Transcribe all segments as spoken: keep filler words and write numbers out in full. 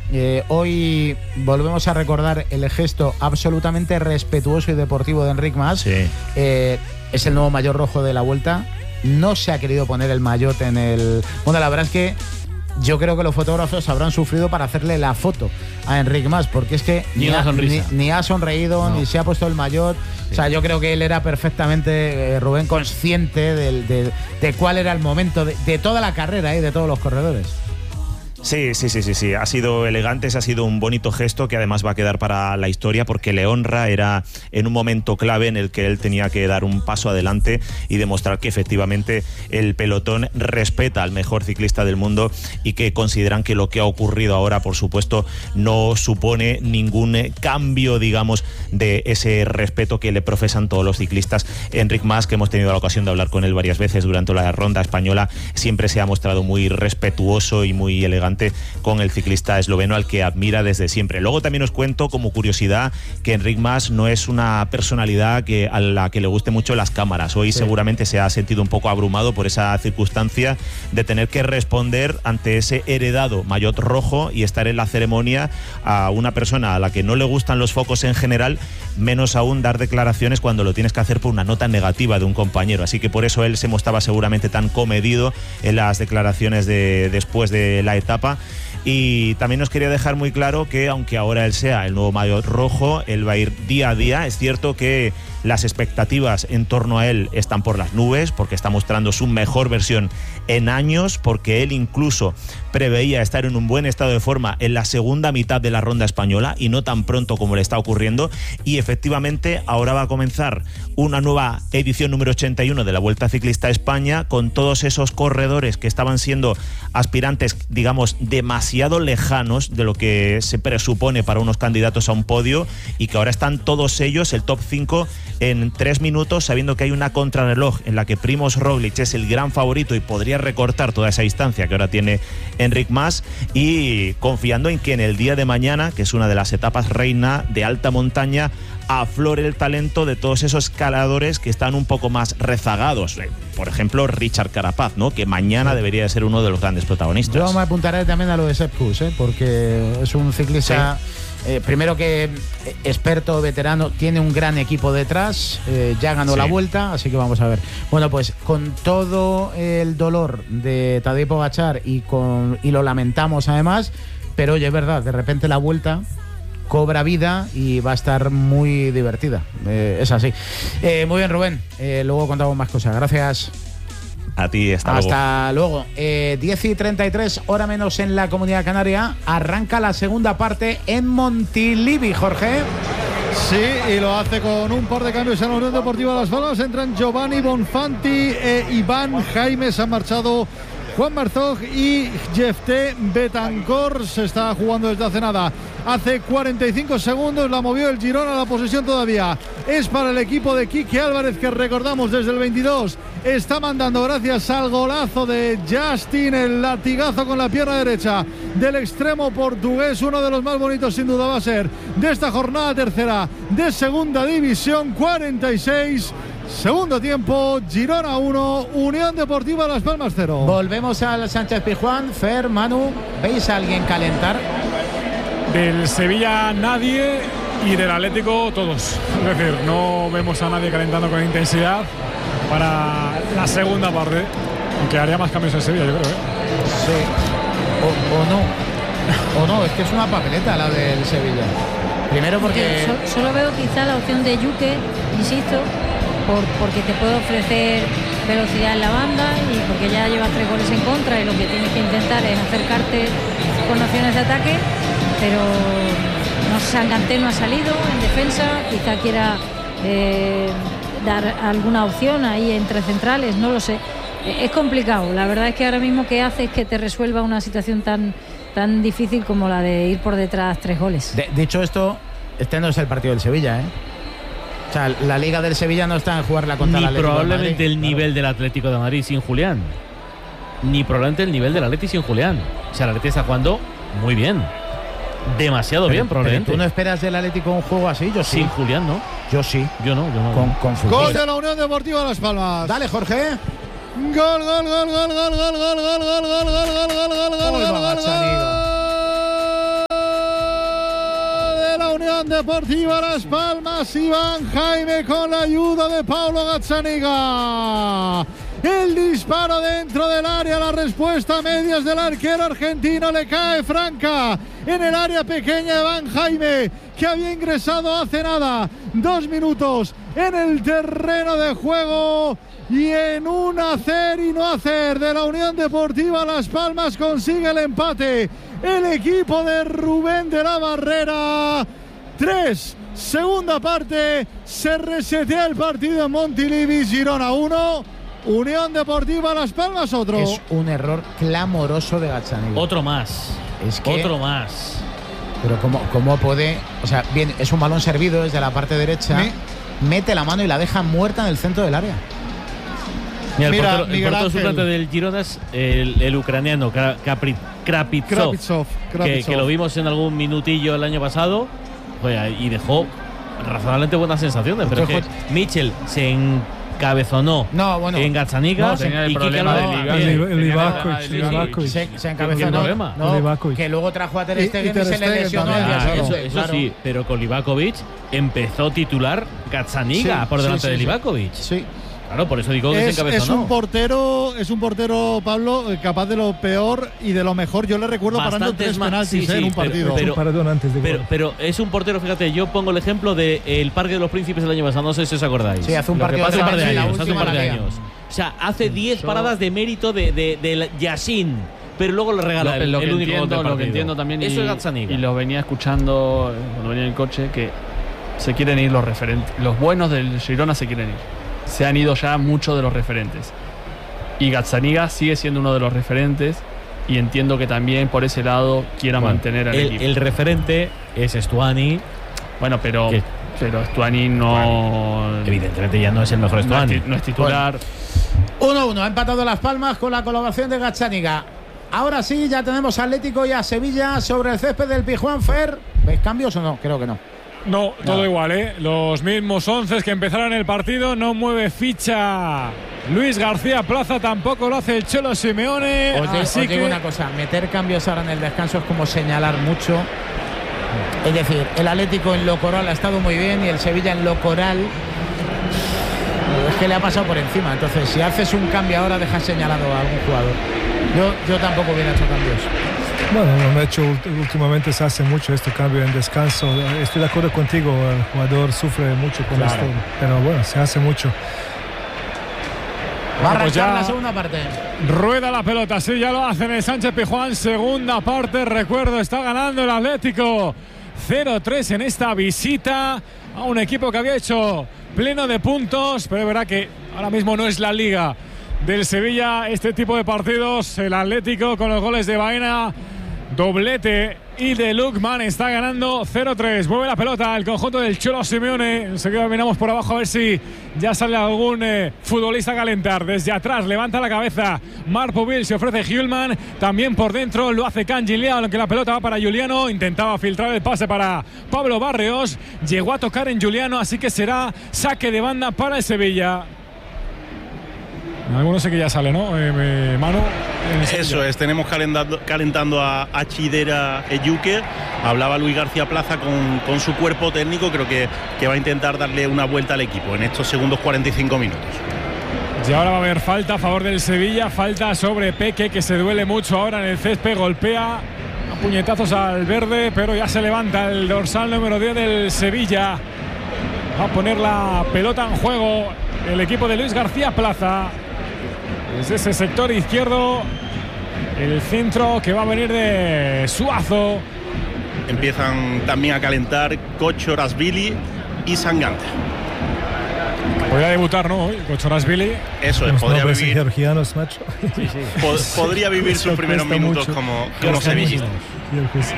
Eh, hoy volvemos a recordar el gesto absolutamente respetuoso y deportivo de Enric Mas. Sí. Eh, es el nuevo maillot rojo de la Vuelta. No se ha querido poner el maillot en el... Bueno, la verdad es que yo creo que los fotógrafos habrán sufrido para hacerle la foto a Enric Mas, porque es que ni, ni, ha, ni, ni ha sonreído, no. ni se ha puesto el maillot. Sí. O sea, yo creo que él era perfectamente, eh, Rubén, consciente de, de, de cuál era el momento de, de toda la carrera y eh, de todos los corredores. Sí, sí, sí, sí, sí. Ha sido elegante, ha sido un bonito gesto que además va a quedar para la historia porque le honra. Era en un momento clave en el que él tenía que dar un paso adelante y demostrar que efectivamente el pelotón respeta al mejor ciclista del mundo y que consideran que lo que ha ocurrido ahora, por supuesto, no supone ningún cambio, digamos, de ese respeto que le profesan todos los ciclistas. Enric Mas, que hemos tenido la ocasión de hablar con él varias veces durante la ronda española, siempre se ha mostrado muy respetuoso y muy elegante con el ciclista esloveno al que admira desde siempre. Luego también os cuento como curiosidad que Enric Mas no es una personalidad que, a la que le guste mucho las cámaras. Hoy sí. seguramente se ha sentido un poco abrumado por esa circunstancia de tener que responder ante ese heredado maillot rojo y estar en la ceremonia a una persona a la que no le gustan los focos en general, menos aún dar declaraciones cuando lo tienes que hacer por una nota negativa de un compañero. Así que por eso él se mostraba seguramente tan comedido en las declaraciones de después de la etapa. Y también nos quería dejar muy claro que aunque ahora él sea el nuevo maillot rojo, él va a ir día a día. Es cierto que las expectativas en torno a él están por las nubes porque está mostrando su mejor versión en años, porque él incluso preveía estar en un buen estado de forma en la segunda mitad de la ronda española y no tan pronto como le está ocurriendo. Y efectivamente ahora va a comenzar una nueva edición número ochenta y uno de la Vuelta Ciclista a España con todos esos corredores que estaban siendo aspirantes, digamos, demasiado lejanos de lo que se presupone para unos candidatos a un podio y que ahora están todos ellos, el top cinco, en tres minutos, sabiendo que hay una contrarreloj en la que Primož Roglič es el gran favorito y podría recortar toda esa distancia que ahora tiene Enric Mas, y confiando en que en el día de mañana, que es una de las etapas reina de alta montaña, aflore el talento de todos esos escaladores que están un poco más rezagados. Por ejemplo, Richard Carapaz, ¿no? Que mañana debería de ser uno de los grandes protagonistas. Yo me apuntaré también a lo de Sepp Kuss, ¿eh? Porque es un ciclista... Sí. Eh, primero que eh, experto, veterano, tiene un gran equipo detrás, eh, ya ganó sí. la Vuelta, así que vamos a ver. Bueno, pues con todo el dolor de Tadej Pogačar y, con, y lo lamentamos además, pero oye, es verdad, de repente la Vuelta cobra vida y va a estar muy divertida. Eh, es así. Eh, muy bien, Rubén. Eh, luego contamos más cosas. Gracias. A ti, hasta, hasta luego. luego. Eh, diez y treinta y tres, hora menos en la Comunidad Canaria. Arranca la segunda parte en Montilivi, Jorge. Sí, y lo hace con un par de cambios en la Unión Deportiva Las Palmas. Entran Giovanni Bonfanti e Iván Jaime. Se han marchado Juan Marzog y Jefté Betancor. Se está jugando desde hace nada. Hace cuarenta y cinco segundos la movió el Girona. La posesión todavía es para el equipo de Quique Álvarez, que recordamos desde el veintidós está mandando gracias al golazo de Justin, el latigazo con la pierna derecha del extremo portugués. Uno de los más bonitos sin duda va a ser de esta jornada tercera de segunda división. Cuarenta y seis, segundo tiempo, Girona uno, Unión Deportiva Las Palmas cero. Volvemos al Sánchez Pizjuán. Fer, Manu, ¿veis a alguien calentar? Del Sevilla nadie y del Atlético todos. Es decir, no vemos a nadie calentando con intensidad para la segunda parte, aunque haría más cambios en Sevilla, yo creo, ¿eh? Sí, o, o no o no, es que es una papeleta la del Sevilla. Primero porque solo, solo veo quizá la opción de Yuke, insisto, por, porque te puede ofrecer velocidad en la banda y porque ya llevas tres goles en contra y lo que tienes que intentar es acercarte con opciones de ataque, pero no, Sanganté no ha salido en defensa, quizá quiera eh, dar alguna opción ahí entre centrales, no lo sé. Es complicado, la verdad es que ahora mismo que hace es que te resuelva una situación tan, tan difícil como la de ir por detrás tres goles. De, dicho esto, este no es el partido del Sevilla, ¿eh? O sea, la Liga del Sevilla no está en jugarla contra Ni el Atlético probablemente de Madrid, el nivel claro. del Atlético de Madrid sin Julián. Ni probablemente el nivel del Atlético sin Julián. O sea, el Atlético está jugando muy bien. Demasiado pero, bien, probablemente. ¿Tú no esperas del Atlético un juego así? Yo sí. Sin Julián, ¿no? Yo sí. Yo no, yo no. Con, con Gol de la Unión Deportiva Las Palmas. Dale, Jorge. Gol, gol, gol, gol, gol, gol, gol, gol, gol, gol, gol, gol, gol, gol, gol, gol, gol, gol, gol. Unión Deportiva Las Palmas. Iván Jaime con la ayuda de Paulo Gazzaniga. El disparo dentro del área, la respuesta a medias del arquero argentino, le cae franca en el área pequeña de Iván Jaime, que había ingresado hace nada, dos minutos en el terreno de juego, y en un hacer y no hacer de la Unión Deportiva Las Palmas consigue el empate el equipo de Rubén de la Barrera. Tres, segunda parte, se resetea el partido en Montilivi. Girona uno, Unión Deportiva Las Palmas otro. Es un error clamoroso de Gazzaniga. Otro más. Es que, Otro más. Pero cómo, cómo puede, o sea, bien, es un balón servido desde la parte derecha, ¿Sí? mete la mano y la deja muerta en el centro del área. Mira, el Mira, portero, el Miguel portero Ángel. suplente del Girona es el, el ucraniano Kapri, Krapitsov, Krapitsov, que, Krapitsov. que lo vimos en algún minutillo el año pasado, joder, y dejó razonablemente buenas sensaciones. Pero es que Mitchell se encabezonó No, bueno, en Gazzaniga no, tenía y Kike Álvarez El, también. el Livakovic, Livakovic. se, se ¿Qué encabezonó. problema? No, Livakovic. que luego trajo a Ter Y- y Stegen y, Ter se le Stegen lesionó al también, día Ah, claro. siguiente, eso, eso claro. sí, pero con Livakovic empezó titular Gazzaniga Sí, por sí, delante sí, de sí. Livakovic. Sí. Claro, por eso digo que se Es, encabezonó. es un portero, es un portero, Pablo, eh, capaz de lo peor y de lo mejor. Yo le recuerdo parando Bastantes tres más, penaltis sí, eh, en sí, un partido. pero- Un paradón antes de Pero, gol. pero es un portero, fíjate, yo pongo el ejemplo del el Parque de los Príncipes el año pasado, no sé si os acordáis. Sí, hace un Lo que partido pasa de un par de la años, hace un última par de la liga. años. O sea, hace diez paradas de mérito de, de, de Yassin, pero luego le regala Lo, el, lo el que único gol entiendo, del lo que partido. entiendo también, Eso y, es Gazzaniga. y lo venía escuchando eh, cuando venía en el coche, que se quieren ir los referentes. Los buenos del Girona se quieren ir. Se han ido ya muchos de los referentes. Y Gazzaniga sigue siendo uno de los referentes, y entiendo que también por ese lado quiera Bueno, mantener al el, equipo. el referente es Stuani, bueno, pero, ¿Qué? pero Stuani no, evidentemente ya no es el mejor no, es, Stuani. ti- no es titular. uno uno, ha empatado Las Palmas con la colaboración de Gazzaniga. Ahora sí, ya tenemos a Atlético y a Sevilla sobre el césped del Pizjuán. Fer, ¿veis cambios o no? Creo que no. No, todo Nada. igual, ¿eh? Los mismos once que empezaron el partido. No mueve ficha Luis García Plaza, tampoco lo hace el Cholo Simeone. Os, di- así os digo que una cosa, meter cambios ahora en el descanso es como señalar mucho. Es decir, el Atlético en lo coral ha estado muy bien y el Sevilla en lo coral es que le ha pasado por encima. Entonces, si haces un cambio ahora, dejas señalado a algún jugador. Yo, yo tampoco hubiera hecho cambios. Bueno, lo he hecho ult- últimamente, se hace mucho este cambio en descanso. Estoy de acuerdo contigo, el jugador sufre mucho con Claro. esto, pero bueno, se hace mucho. Va a Bueno, pues arrancar ya- la segunda parte. rueda la pelota, sí, ya lo hacen el Sánchez Pizjuán. Segunda parte, recuerdo, está ganando el Atlético cero tres en esta visita a un equipo que había hecho pleno de puntos, pero es verdad que ahora mismo no es la liga del Sevilla este tipo de partidos. El Atlético con los goles de Baena, doblete, y de Lukman está ganando cero tres. Mueve la pelota el conjunto del Cholo Simeone. Enseguida miramos por abajo a ver si ya sale algún eh, futbolista a calentar. Desde atrás levanta la cabeza Marc Pubil, se ofrece Hjulman. También por dentro lo hace Kangin Liao, aunque la pelota va para Juliano. Intentaba filtrar el pase para Pablo Barrios. Llegó a tocar en Juliano, así que será saque de banda para el Sevilla. Algunos sé que ya sale, ¿no? Eh, eh, Manu. en el Eso Sevilla. es, tenemos calentando, calentando a, a Chidera Eyuke. Hablaba Luis García Plaza con, con su cuerpo técnico, creo que, que va a intentar darle una vuelta al equipo en estos segundos cuarenta y cinco minutos. Y ahora va a haber falta a favor del Sevilla, falta sobre Peque, que se duele mucho ahora en el césped, golpea a puñetazos al verde, pero ya se levanta el dorsal número diez del Sevilla. Va a poner la pelota en juego el equipo de Luis García Plaza. Desde ese sector izquierdo, el centro que va a venir de Suazo. Empiezan también a calentar Kochorasvili y Sangante. Podría debutar, ¿no? Hoy, Kochorasvili. Eso es, Los podría nombres vivir, georgianos, macho. po- podría vivir sus Eso primeros cuesta minutos mucho. como, como sevillista. Georgios.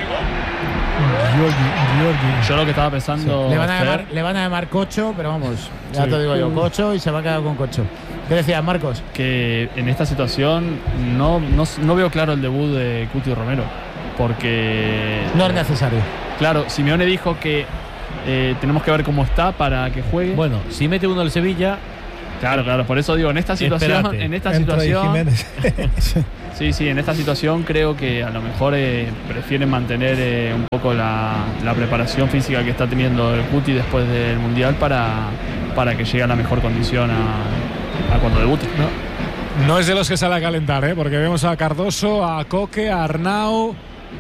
Georgi, Georgi. Yo lo que estaba pensando. Le van, a Fer, llamar, le van a llamar Cocho, pero vamos, ya Sí. te digo yo, Cocho, y se va a quedar con Cocho. ¿Qué decías, Marcos? que en esta situación no, no, no veo claro el debut de Cuti Romero. Porque, No es necesario. claro, Simeone dijo que eh, tenemos que ver cómo está para que juegue. Bueno, si mete uno el Sevilla, claro, claro, por eso digo, en esta situación, Espérate. en esta Entra ahí situación, Jiménez. Sí, sí, en esta situación creo que a lo mejor eh, prefieren mantener eh, un poco la, la preparación física que está teniendo el Cuti después del Mundial para, para que llegue a la mejor condición a, a cuando debute. No, no es de los que sale a calentar, ¿eh? Porque vemos a Cardoso, a Coque, a Arnau.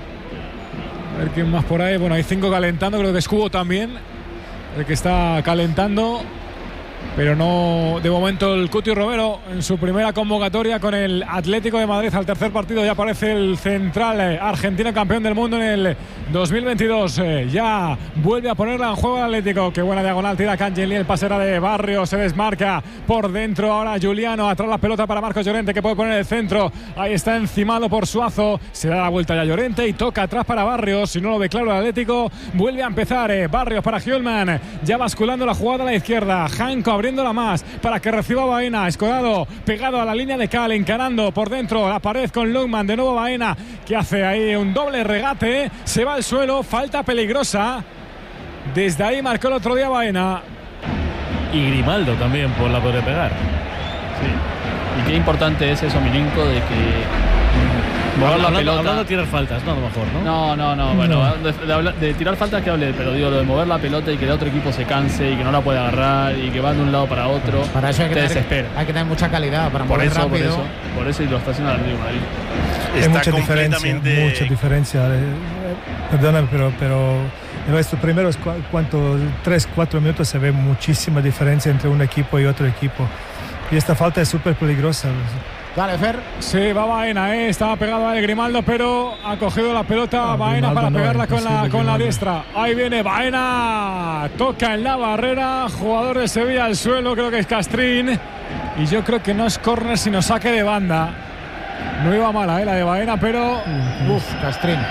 A ver quién más por ahí. Bueno, hay cinco calentando, creo que es Cubo también el que está calentando. Pero no, de momento, el Cuti Romero en su primera convocatoria con el Atlético de Madrid al tercer partido. Ya aparece el central eh, argentino, campeón del mundo en el dos mil veintidós. Eh, ya vuelve a ponerla en juego el Atlético. Qué buena diagonal tira Cangeli. El pase era de Barrios. Se desmarca por dentro. Ahora Juliano. Atrás la pelota para Marcos Llorente, que puede poner el centro. Ahí está encimado por Suazo. Se da la vuelta ya Llorente y toca atrás para Barrios. Si no lo ve claro el Atlético, vuelve a empezar. Eh, Barrios para Hjulman. Ya basculando la jugada a la izquierda. Janko abriéndola más para que reciba Baena. Escorado pegado a la línea de cal, encarando por dentro la pared con Lungman. De nuevo Baena, que hace ahí un doble regate. Se va al suelo, falta peligrosa. Desde ahí marcó el otro día Baena. Y Grimaldo también por la puede pegar. Sí. Y qué importante es eso, Milinko, de que mover la hablando, pelota. Hablando de tirar faltas, no, a lo mejor, ¿no? No, no, no. Bueno, de, de, de tirar faltas que hable, pero digo, lo de mover la pelota y que el otro equipo se canse y que no la puede agarrar y que va de un lado para otro. Para eso hay que, te tener, desespera. hay que tener mucha calidad para por mover eso, rápido. Por eso, por eso y lo está haciendo el Atlético de Madrid. Hay Está mucha diferencia, completamente... mucha diferencia. Eh, perdóname, pero, pero en estos primeros cuánto, tres, cuatro minutos se ve muchísima diferencia entre un equipo y otro equipo. Y esta falta es súper peligrosa. Dale, Fer. Sí, va Baena, ¿eh? Estaba pegado a Grimaldo, pero ha cogido la pelota no, Baena para no, pegarla con la, con la Grimaldo. diestra. Ahí viene Baena. Toca en la barrera. Jugador de Sevilla al suelo, creo que es Castrín. Y yo creo que no es córner, sino saque de banda. No iba mala, ¿eh? La de Baena, pero... Uf, Castrín.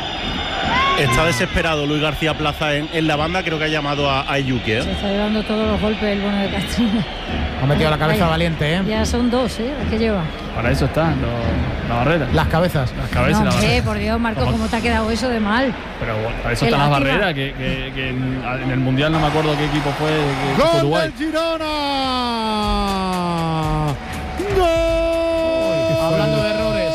Está desesperado Luis García Plaza en, en la banda. Creo que ha llamado a, a Yuki, ¿eh? Se está llevando todos los golpes el bueno de Castrín. Ha metido la cabeza Ay, valiente, ¿eh? Ya son dos, ¿eh? Las que lleva. Para eso está lo, la barrera. Las cabezas. Las cabezas No, y la hombre, barrera. por Dios, Marco, ¿cómo te ha quedado eso de mal? Pero bueno, para eso Qué están las lástima. barreras, que, que, que en, en el Mundial no me acuerdo qué equipo fue, que fue ¡Gol Uruguay. del Girona! ¡Gol! Hablando de errores.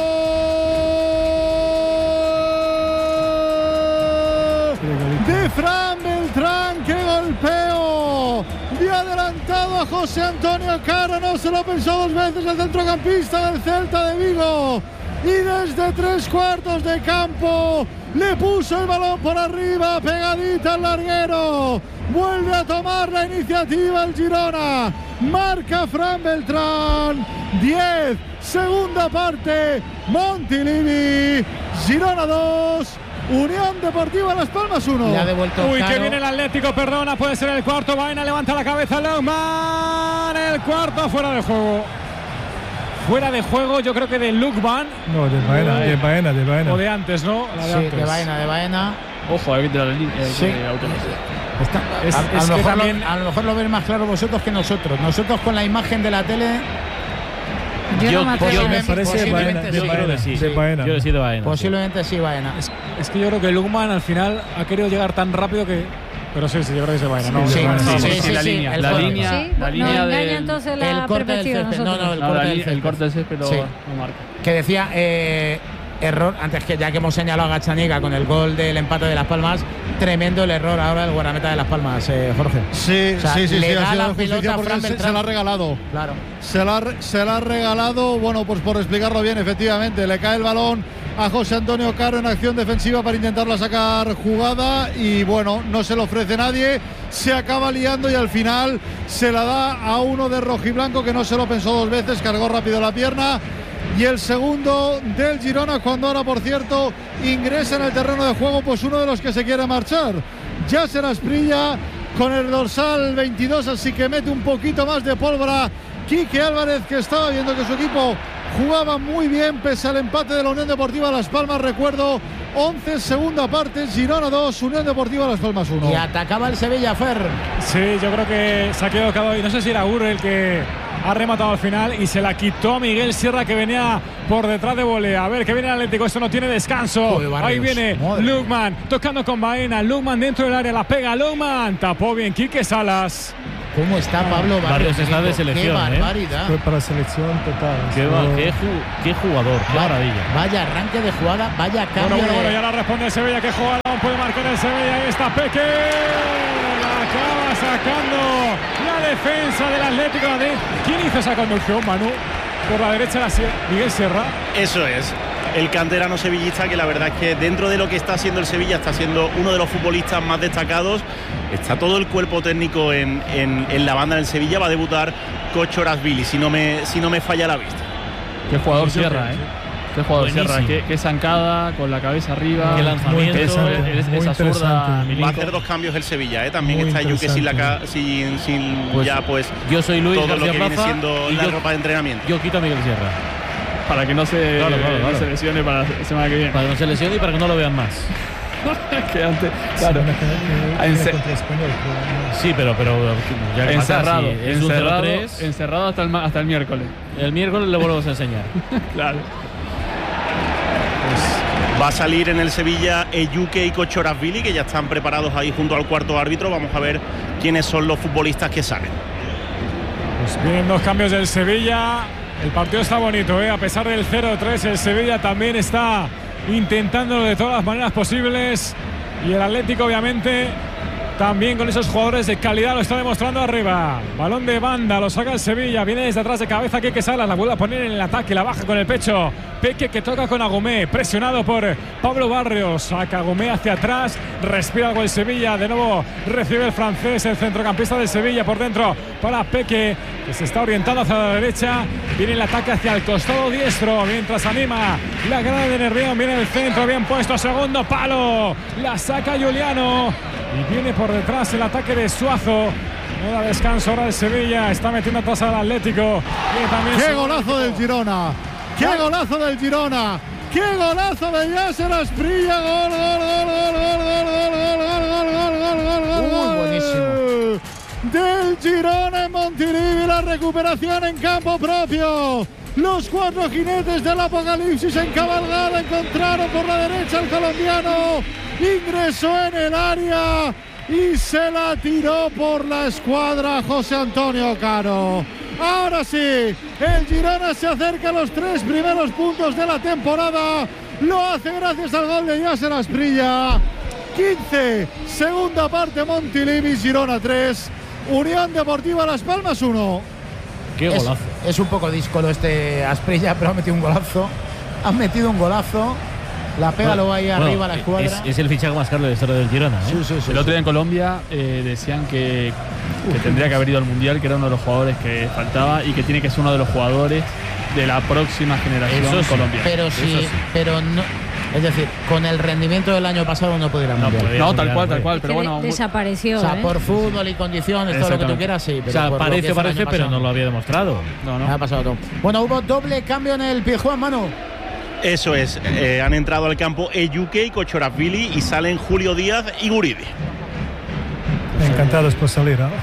De Fran Beltrán, ¡qué golpeo! De adelantado a José Antonio Caro, no se lo pensó dos veces el centrocampista del Celta de Vigo. Y desde tres cuartos de campo le puso el balón por arriba, pegadita al larguero. Vuelve a tomar la iniciativa el Girona. Marca Fran Beltrán. diez, segunda parte. Montilivi. Girona dos. Unión Deportiva Las Palmas uno. Le ha devuelto Uy, Caro. que viene el Atlético, perdona, puede ser el cuarto. Baena levanta la cabeza, Lungman. El cuarto fuera de juego. Fuera de juego, yo creo que de Lungman. No, de Baena, de Baena, de Baena. O de antes, ¿no? La de Sí, antes. de Baena, de Baena. Ojo, hay que tirar la línea. eh, Sí. que autoriza. Está- Es- a, a es lo que mejor también- lo, a lo mejor lo veis más claro vosotros que nosotros. Nosotros con la imagen de la tele Yo, Yo- no me atrevo yo a me decir. parece posiblemente Baena, sí. de Yo creo Baena, que sí. de Baena. Yo decido Baena. posiblemente sí, Baena. Es, es que yo creo que Lungman al final ha querido llegar tan rápido que. Pero sí, sí, yo creo que se Baena. ¿no? Sí, Yo creo que sí, no. sí, sí, la sí, línea, el la corte. línea, Sí, la nos línea engaña del- entonces el la corte del perspectiva de césped. No, nosotros. no, el No, corte la del li- el césped. corte ese, pero Sí. no marca. Que decía eh, error, antes que ya que hemos señalado a Gazzaniga con el gol del empate de Las Palmas, tremendo el error ahora del guardameta de Las Palmas, eh, Jorge. Sí, O sea, sí, sí, le sí, da ha sido la de justicia pelota a porque Fran se, Beltrán. se la ha regalado. Claro. Se la, ha re- se la ha regalado, bueno, pues por explicarlo bien, efectivamente, le cae el balón a José Antonio Caro en acción defensiva para intentarla sacar jugada y bueno, no se lo ofrece nadie, se acaba liando y al final se la da a uno de rojiblanco que no se lo pensó dos veces, cargó rápido la pierna. Y el segundo del Girona, cuando ahora, por cierto, ingresa en el terreno de juego, pues uno de los que se quiere marchar. Ya se las brilla con el dorsal veintidós, así que mete un poquito más de pólvora Quique Álvarez, que estaba viendo que su equipo jugaba muy bien pese al empate de la Unión Deportiva Las Palmas. Recuerdo, once, segunda parte, Girona dos, Unión Deportiva Las Palmas uno. Y atacaba el Sevilla, Fer. Sí, yo creo que se ha quedado cada y no sé si era Ur el que ha rematado al final y se la quitó a Miguel Sierra, que venía por detrás de volea. A ver, que viene el Atlético, esto no tiene descanso. Joder, Barrios. Ahí viene Madre. Lungman tocando con Baena. Lungman dentro del área, la pega Lungman. Tapó bien Quique Salas. ¿Cómo está Pablo Barrios? Barrios está de selección, ¡Qué barbaridad! ¿eh? Fue para selección total. Qué, va, qué, ju, qué jugador, qué vaya, maravilla. Vaya arranque de jugada, vaya cambio. Bueno, bueno, bueno, de... ya la responde el Sevilla. ¿Qué jugada puede marcar el Sevilla? Ahí está Peque. La acaba sacando la defensa del Atlético de Madrid. ¿Quién hizo esa conducción, Manu? Por la derecha, la Miguel Sierra. Eso es. El canterano sevillista, que la verdad es que dentro de lo que está haciendo el Sevilla está siendo uno de los futbolistas más destacados. Está todo el cuerpo técnico en, en, en la banda del Sevilla. Va a debutar Kochorashvili, si no me, si no me falla la vista. Qué jugador Sierra, ¿eh? Qué jugador Sierra, qué, qué zancada, con la cabeza arriba, qué lanzamiento, esa, esa zurda. Va a hacer dos cambios el Sevilla, ¿eh? También muy está Yuke sin, la, sin, sin pues ya pues yo soy Luis todo García lo que Plaza, viene siendo la yo, ropa de entrenamiento. Yo quito a Miguel Sierra. Para que no se, claro, claro, claro. no se lesione para la semana que viene. Para que no se lesione y para que no lo vean más. que antes, claro. Sí, pero, pero ya encerrado, sí, es encerrado, un encerrado hasta el, hasta el miércoles. El miércoles le vuelvo a enseñar. Claro. Pues va a salir en el Sevilla Eyuke y Kochorashvili, que ya están preparados ahí junto al cuarto árbitro. Vamos a ver quiénes son los futbolistas que salen. Pues vienen dos cambios del Sevilla. El partido está bonito, ¿eh? A pesar del cero tres, el Sevilla también está intentándolo de todas las maneras posibles. Y el Atlético, obviamente, también con esos jugadores de calidad lo está demostrando arriba. Balón de banda, lo saca el Sevilla. Viene desde atrás de cabeza Keke Salas, la vuelve a poner en el ataque, la baja con el pecho. Peque que toca con Agumé, presionado por Pablo Barrios. Saca Agumé hacia atrás, respira algo el Sevilla. De nuevo recibe el francés, el centrocampista del Sevilla por dentro para Peque, que se está orientando hacia la derecha. Viene el ataque hacia el costado diestro, mientras anima la grada de Nervión. Viene el centro, bien puesto, segundo palo. La saca Juliano. Y viene por detrás el ataque de Suazo. No da descanso ahora el Sevilla. Está metiendo atrás al Atlético. ¡Qué golazo del Girona! ¡Qué golazo del Girona! ¡Qué golazo de Yasser Asprilla! ¡Gol, gol, gol, gol, gol, gol, gol, gol, gol, gol, gol, gol! Buenísimo. Del Girona en Montilivi, la recuperación en campo propio. Los cuatro jinetes del apocalipsis en cabalgada encontraron por la derecha al colombiano. Ingresó en el área y se la tiró por la escuadra José Antonio Caro. Ahora sí, el Girona se acerca a los tres primeros puntos de la temporada. Lo hace gracias al gol de Yasser Asprilla. quince, segunda parte, Montilivi, Girona tres, Unión Deportiva Las Palmas uno. Qué golazo. Es, es un poco díscolo este Asprilla, pero ha metido un golazo. Ha metido un golazo. La pega bueno, lo va ahí bueno, arriba a la escuadra. Es, es el fichaje más caro de la historia del Girona, ¿eh? Sí, sí, sí, el otro día en Colombia eh, decían que, que tendría que haber ido al Mundial, que era uno de los jugadores que faltaba y que tiene que ser uno de los jugadores de la próxima generación Eso sí, colombiana. Pero sí, sí, pero no. Es decir, con el rendimiento del año pasado no puede ir al no, Mundial. No, tal cual, tal cual. Pero bueno, desapareció. O sea, ¿eh? por fútbol y condiciones, todo lo que tú quieras, sí. Pero o sea, por parece, lo que parece, pero no lo había demostrado. No, no. Ha pasado todo. Bueno, hubo doble cambio en el Pizjuán, Manu. Eso es, eh, han entrado al campo Eyuke y Kochorashvili y salen Julio Díaz y Guridi. Encantados por salir, ¿no?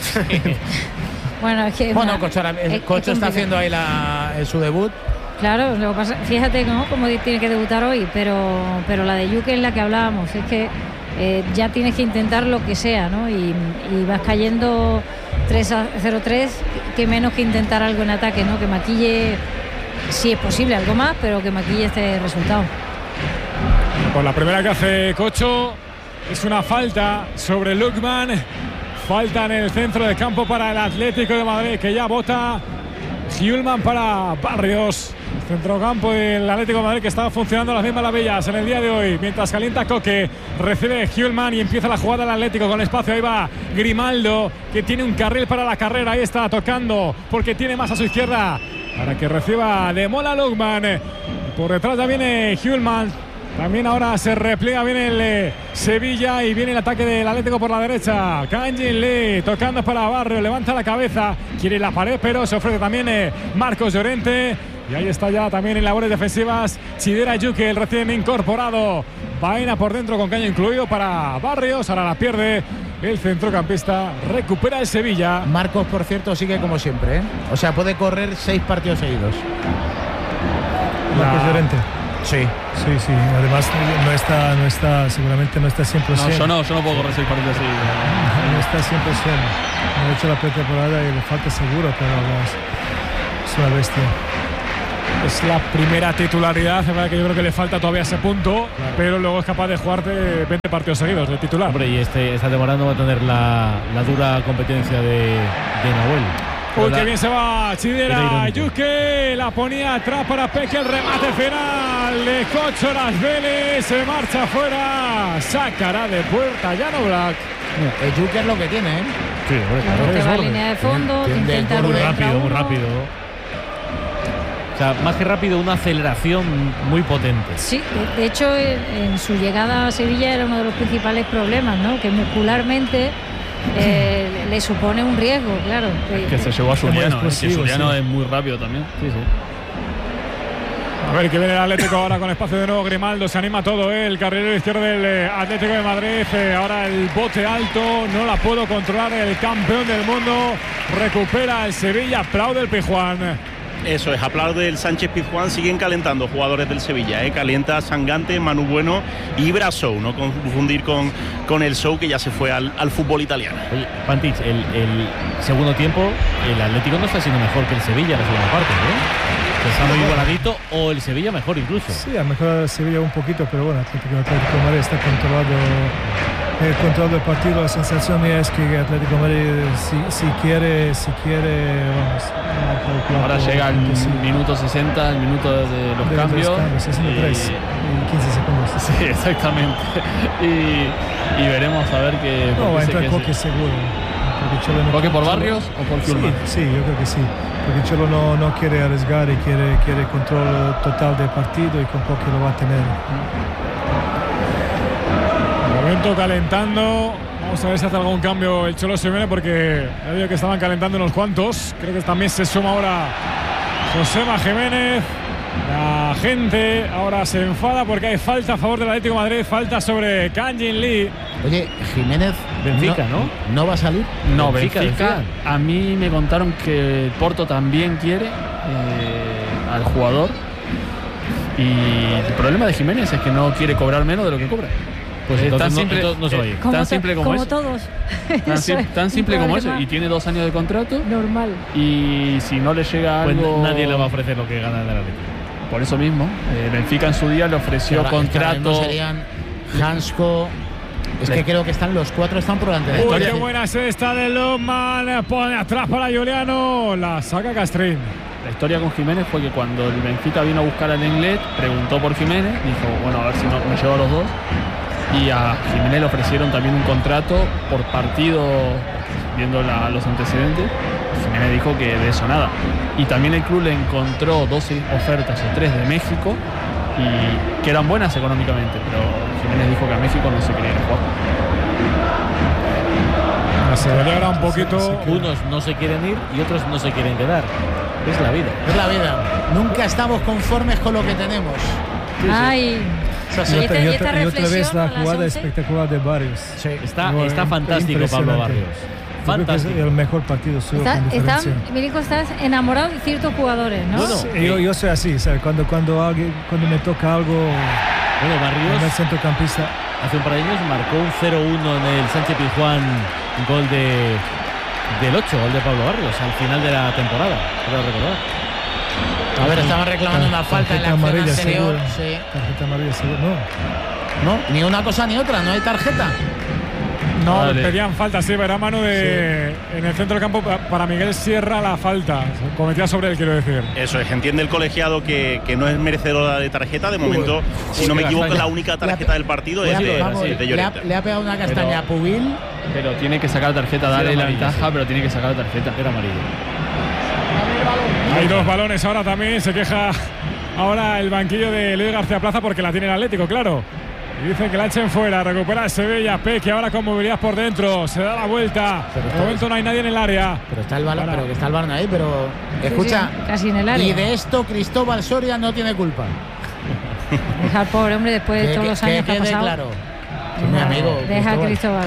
Bueno, es que bueno, Cocho está haciendo ahí la, su debut. Claro, lo que pasa, fíjate ¿no? cómo tiene que debutar hoy, pero, pero la de Yuke es la que hablábamos, es que eh, ya tienes que intentar lo que sea, ¿no? Y, y vas cayendo tres a cero tres, que menos que intentar algo en ataque, ¿no? Que maquille, si es posible, algo más, pero que maquille este resultado. Pues la primera que hace Cocho es una falta sobre Lukman. Falta en el centro del campo para el Atlético de Madrid, que ya bota Hjulman para Barrios. El centrocampo del Atlético de Madrid, que estaba funcionando las mismas maravillas en el día de hoy. Mientras calienta Coque, recibe Hjulman y empieza la jugada del Atlético con espacio. Ahí va Grimaldo, que tiene un carril para la carrera. Ahí está tocando porque tiene más a su izquierda para que reciba de Mola Lukman. Por detrás ya viene Hjulman. También ahora se repliega bien el eh, Sevilla y viene el ataque del Atlético por la derecha. Kanjin Lee tocando para Barrio, levanta la cabeza, quiere la pared, pero se ofrece también eh, Marcos Llorente. Y ahí está ya también en labores defensivas Chidera Yuke, el recién incorporado. Vaina por dentro con caño incluido para Barrios. Ahora la pierde el centrocampista. Recupera el Sevilla. Marcos, por cierto, sigue como siempre, ¿eh? O sea, puede correr seis partidos seguidos. Marcos Llorente. Sí. Sí, sí. Además, no está, no está, seguramente no está cien por ciento. No, yo no, yo no puedo correr seis partidos así. No está cien por ciento. No ha hecho la pretemporada y le falta seguro, pero es una bestia. Es la primera titularidad, es verdad que yo creo que le falta todavía ese punto, claro. Pero luego es capaz de jugarte veinte partidos seguidos de titular. Hombre, y este, esta temporada no va a tener la, la dura competencia de, de Nahuel. Uy, la, qué bien se va Chidera Yuke, la ponía atrás para Peque, el remate final de Cocho Las Vélez, se marcha afuera, sacará de puerta Jan Oblak. El Yuke es lo que tiene, ¿eh? Sí, hombre, claro. Te va a línea de fondo, te intenta muy rápido, muy rápido. O sea, más que rápido, una aceleración muy potente. Sí, de hecho, en su llegada a Sevilla era uno de los principales problemas, ¿no? Que muscularmente eh, le supone un riesgo, claro. Que, que se llevó a Zuliano, es que Zuliano sí. Es muy rápido también. Sí, sí. A ver, que viene el Atlético ahora con espacio de nuevo. Grimaldo, se anima todo, ¿eh? El carrilero izquierdo del eh, Atlético de Madrid. Eh, ahora el bote alto, no la puedo controlar. El campeón del mundo recupera el Sevilla, aplaude el Pizjuán. Eso es, aplaude el Sánchez Pizjuán, siguen calentando jugadores del Sevilla, ¿eh? Calienta Sangante, Manu Bueno y Brasou, no confundir con, con el Sou que ya se fue al, al fútbol italiano. Oye, Pantich, el, el segundo tiempo, el Atlético no está siendo mejor que el Sevilla en la segunda parte, ¿eh? Está muy igualadito, o el Sevilla mejor incluso. Sí, ha mejorado el Sevilla un poquito, pero bueno, Atlético, Atlético de Madrid está controlado. El control del partido, la sensación mía es que Atlético de Madrid si, si quiere, si quiere, vamos. Ahora llega el sí. minuto sesenta, el minuto de los de cambios. Los cambios sesenta y tres, y, y quince segundos. Sí, exactamente. y, y veremos a ver qué. No, va a entrar Coque seguro. No, ¿Coque por Barrios o por Kuhlmann? Sí, sí, yo creo que sí. Porque Cholo no, no quiere arriesgar y quiere, quiere control total del partido y con Coque lo va a tener. Momento calentando. Vamos a ver si hace algún cambio el Cholo Simeone, porque he dicho que estaban calentando unos cuantos. Creo que también se suma ahora Josema Jiménez. La gente ahora se enfada porque hay falta a favor del Atlético de Madrid, falta sobre Kang-in Lee. Oye, Jiménez, Benfica, ¿no? ¿no? ¿No va a salir? No, Benfica, Benfica. Benfica. A mí me contaron que el Porto también quiere eh, al jugador. Y el problema de Jiménez es que no quiere cobrar menos de lo que cobra. Pues es tan no, simple, no se oye. Tan simple como, como eso. todos. Tan, sim, tan simple como eso. Y tiene dos años de contrato. Normal. Y si no le llega pues algo. Nadie le va a ofrecer lo que gana el Atlético. Por eso mismo. Eh, Benfica en su día le ofreció ahora, contrato. Es que serían Hansko. Es que creo que están los cuatro están por delante de Uy, qué buena es esta de Lomán. Pone atrás para Juliano. La saca Castrín. La historia con Jiménez fue que cuando el Benfica vino a buscar al Lenglet, preguntó por Jiménez. Dijo, bueno, a ver si no, me llevo a los dos. Y a Jiménez le ofrecieron también un contrato por partido, viendo la, los antecedentes. Jiménez dijo que de eso nada. Y también el club le encontró dos ofertas o tres de México, y que eran buenas económicamente, pero Jiménez dijo que a México no se quería ir a jugar. Se alegra un poquito. Unos no se quieren ir y otros no se quieren quedar. Es la vida. Es la vida. Nunca estamos conformes con lo que tenemos. Sí, Ay. Sí. Y otra, y, otra, y otra vez la jugada espectacular de Barrios. Sí. Está, no, está fantástico Pablo Barrios. Fantástico. Es el mejor partido suyo. Está, está, Milico, estás enamorado de ciertos jugadores, ¿no? Bueno, sí, yo, yo soy así, ¿sabes? Cuando, cuando, alguien, cuando me toca algo. Bueno, Barrios. El centrocampista. Hace un par de años marcó un cero uno en el Sánchez Pizjuán, gol de, del ocho, gol de Pablo Barrios, al final de la temporada. Quiero recordar. A ver, estaban reclamando una falta en la acción anterior. Sí. Tarjeta amarilla seguro. No. No, ni una cosa ni otra, no hay tarjeta. No, vale. Pedían falta, sí, verá mano de sí. En el centro del campo para Miguel Sierra la falta. Cometía sobre él, quiero decir. Eso es, entiende el colegiado que, que no es merecedora de tarjeta. De momento, Uy, si no me equivoco, castaña. La única tarjeta del partido es de, vamos, de, de Llorente. Le ha, le ha pegado una castaña a Pubil. Pero tiene que sacar tarjeta, darle la ventaja, sí. Pero tiene que sacar tarjeta. Era amarillo. Hay dos balones ahora también. Se queja ahora el banquillo de Luis García Plaza porque la tiene el Atlético, claro. Y dicen que la echen fuera. Recupera el Sevilla. Peque ahora con movilidad por dentro. Se da la vuelta. De momento no hay nadie en el área. Pero está el balón, pero que está el balón ahí. Pero escucha. Sí, sí, casi en el área. Y de esto Cristóbal Soria no tiene culpa. Deja al pobre hombre después de que, todos los años que, que ha pasado. Claro. Deja, mi amigo. Deja a Cristóbal.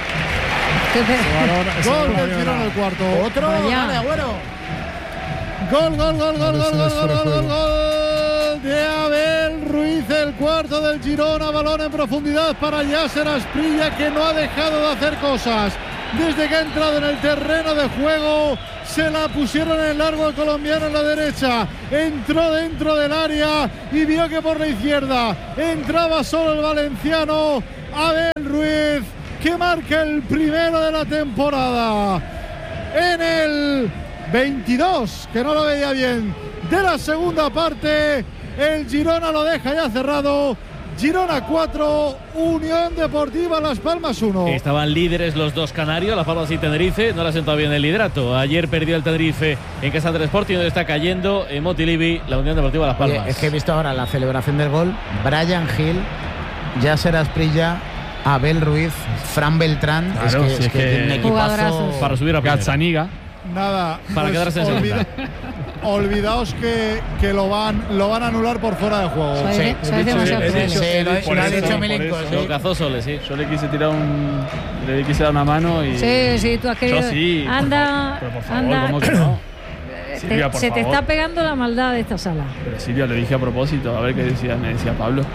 Gol del Girona del cuarto. Otro. Vale, Agüero. Gol, gol, gol, gol, gol, gol, gol, gol, gol, gol de Abel Ruiz, el cuarto del Girona. Balón en profundidad para Yasser Asprilla, que no ha dejado de hacer cosas desde que ha entrado en el terreno de juego. Se la pusieron en largo al colombiano en la derecha, entró dentro del área y vio que por la izquierda entraba solo el valenciano Abel Ruiz, que marca el primero de la temporada en el veintidós, que no lo veía bien, de la segunda parte. El Girona lo deja ya cerrado. Girona cuatro, Unión Deportiva Las Palmas uno. Estaban líderes los dos canarios, Las Palmas y Tenerife. No le ha sentado bien el liderato. Ayer perdió el Tenerife en casa del Sporting, donde está cayendo en Montilivi la Unión Deportiva Las Palmas. Oye, es que he visto ahora la celebración del gol. Brian Hill, Yasser Asprilla, Abel Ruiz, Fran Beltrán. Claro, es que, si es que tiene un equipazo para subir a Gazzaniga. Nada, para pues quedarse en olvida, segunda. Olvidaos que, que lo van lo van a anular por fuera de juego. Soy, Sí, soy demasiado he cruel. dicho- Sí, lo, por lo ha eso, dicho por Milenko. eso. sí. Lo cazó Sole, sí. Yo le quise tirar un. Le quise dar una mano y. Sí, sí, tú has querido. Yo sí. por Anda, favor, pero por favor, anda. ¿cómo que no? Te- Silvia, por se te favor. está pegando la maldad de esta sala. Pero Silvia, lo dije a propósito, a ver qué decía, me decía Pablo.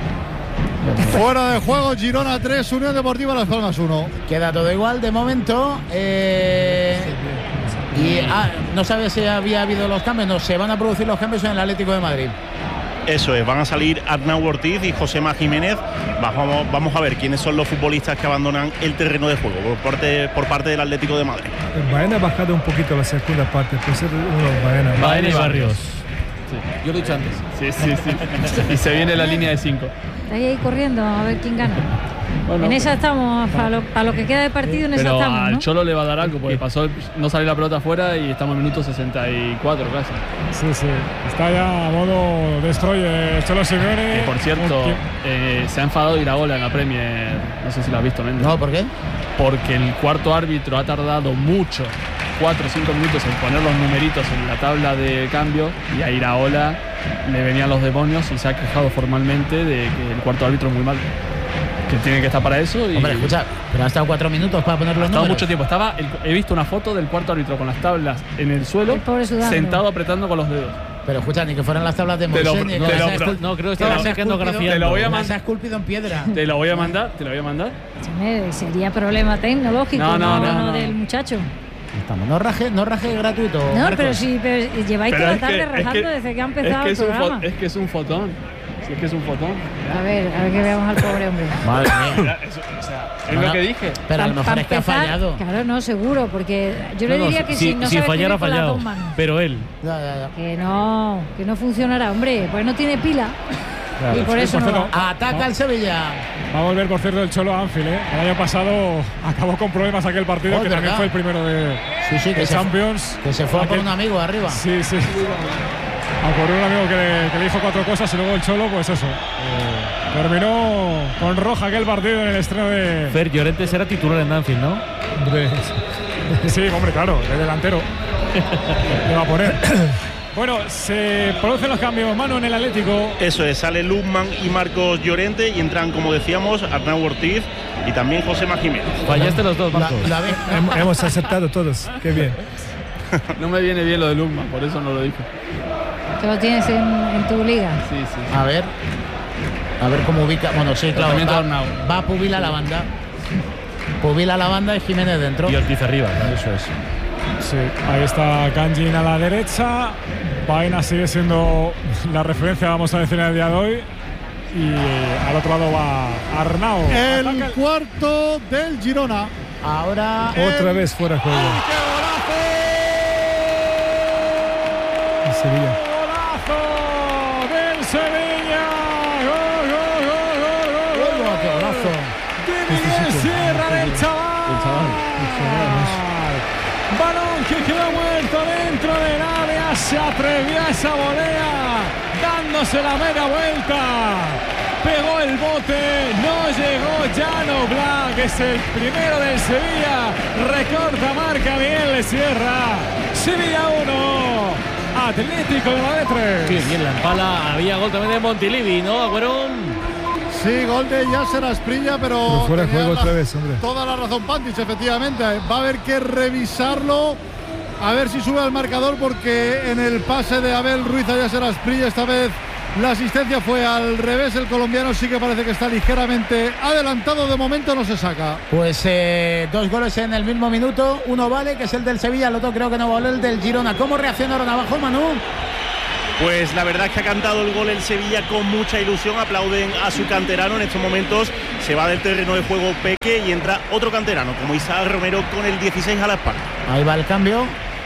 Fuera de juego, Girona tres, Unión Deportiva Las Palmas uno. Queda todo igual de momento. Eh, y ah, no sabes si había habido los cambios. No, se van a producir los cambios en el Atlético de Madrid. Eso es, van a salir Arnau Ortiz y Josema Jiménez. Vamos, vamos a ver quiénes son los futbolistas que abandonan el terreno de juego por parte, por parte del Atlético de Madrid. El Baena ha bajado un poquito la segunda parte, puede ser uno Baena. Baena y Barrios. Sí. Yo lo he dicho antes. Sí, sí, sí. Y se viene la línea de cinco. Ahí, ahí corriendo a ver quién gana. Bueno, en esa estamos, para lo, para lo que queda de partido, en esa pero estamos, al ¿no? Cholo le va a dar algo, porque pasó, el- no salió la pelota afuera y estamos en minuto sesenta y cuatro casi. Sí, sí. Está ya a modo destroyer Cholo Simeone. Que por cierto, eh, se ha enfadado Iraola en la Premier. No sé si lo has visto, Méndez. No, ¿por qué? Porque el cuarto árbitro ha tardado mucho, cuatro o cinco minutos, en poner los numeritos en la tabla de cambio, y a Iraola le venían los demonios y se ha quejado formalmente de que el cuarto árbitro es muy mal, que tiene que estar para eso. Y Hombre, escucha, pero ha estado cuatro minutos para poner ha los estado números. mucho tiempo. Estaba el- he visto una foto del cuarto árbitro con las tablas en el suelo, El pobre sudando. sentado apretando con los dedos. Pero escucha, ni que fueran las tablas de Te lo- Moisés, ni te que lo- las ha no, escul- No, creo que que estaba las ha sacando esculpido- grafiando. Te lo voy a las mandar. ha esculpido en piedra. Te lo voy a mandar, te lo voy a mandar. Señor, sería problema tecnológico, No, no, no, no, no. del muchacho. Estamos, no raje, no raje gratuito. No, Marcos. pero sí, pero lleváis Pero toda es la tarde que- es rezando que- desde que ha es empezado que el es un fo- programa. es que es un fotón. Si es que es un fotón. A ver, a ver que veamos al pobre hombre. Madre mía. Eso, o sea, es No, lo no. que dije. Pero a lo Pa- mejor pa es que ha empezar, fallado. Claro, no, seguro, porque yo le No, no, diría que si, si no si sabe fallara, ha escribir con las fallado. dos manos. Pero él. Ya, ya, ya. Que no, que no funcionará, hombre, pues no tiene pila. Y por eso no va. Ataca el Sevilla. Va a volver, por cierto, el Cholo a Anfield, ¿eh? El año pasado acabó con problemas aquel partido, Oh, que ¿verdad? también fue el primero de, Sí, sí, de que se, Champions. que se fue a por Aquel- un amigo arriba. Sí, sí. Ocurrió un amigo que le, que le dijo cuatro cosas y luego el Cholo, pues eso. eh, terminó con roja aquel partido en el estreno de. Fer Llorente será titular en Anfield, ¿no? Hombre, Sí, hombre, claro, de delantero. Le va a poner. Bueno, se producen los cambios, Manu, en el Atlético. Eso es, sale Luzman y Marcos Llorente y entran, como decíamos, Arnau Ortiz y también Josema Jiménez. Fallaste los dos, La, Marcos. la ve- hem- hemos aceptado todos. Qué bien. No me viene bien lo de Luma, por eso no lo dije. Que lo tienes en, en tu liga. Sí, sí. A ver. A ver cómo ubica. Bueno, sí, claro. también Va, Arnau. va Pubila la banda. Pubila la banda y Jiménez dentro. Y Ortiz arriba. ¿no? Eso es. Sí, ahí está Kanjin a la derecha. Baena sigue siendo la referencia, vamos a decir, en el día de hoy. Y al otro lado va Arnau. El Ataca el- cuarto del Girona. Ahora. Otra vez fuera de juego. ¡Ay, qué En Sevilla. ¡Golazo del Sevilla! ¡Gol, gol, gol, gol, gol, ¡Uy, qué golazo! de Miguel Sierra del chaval! Balón que quedó muerto dentro del área, se atrevió a esa volea, dándose la media vuelta. Pegó el bote, no llegó Llano Black, es el primero del Sevilla. Recorta, marca Miguel Sierra. Sevilla uno, Atlético de Madrid tres. Qué bien la empala. Había gol también de Montilivi, ¿no, Agüerón? Sí, gol de Yasser Asprilla, pero, Pero fuera de tenía juego la- otra vez, hombre. toda la razón Pantic, efectivamente. Va a haber que revisarlo, a ver si sube al marcador, porque en el pase de Abel Ruiz a Yasser Asprilla esta vez La asistencia fue al revés. El colombiano sí que parece que está ligeramente adelantado. De momento no se saca. Pues eh, dos goles en el mismo minuto. Uno vale, que es el del Sevilla. El otro creo que no vale, el del Girona. ¿Cómo reaccionaron abajo, Manu? Pues la verdad es que ha cantado el gol el Sevilla con mucha ilusión. Aplauden a su canterano. En estos momentos se va del terreno de juego Peque y entra otro canterano como Isaac Romero con el dieciséis a la espalda. Ahí va el cambio.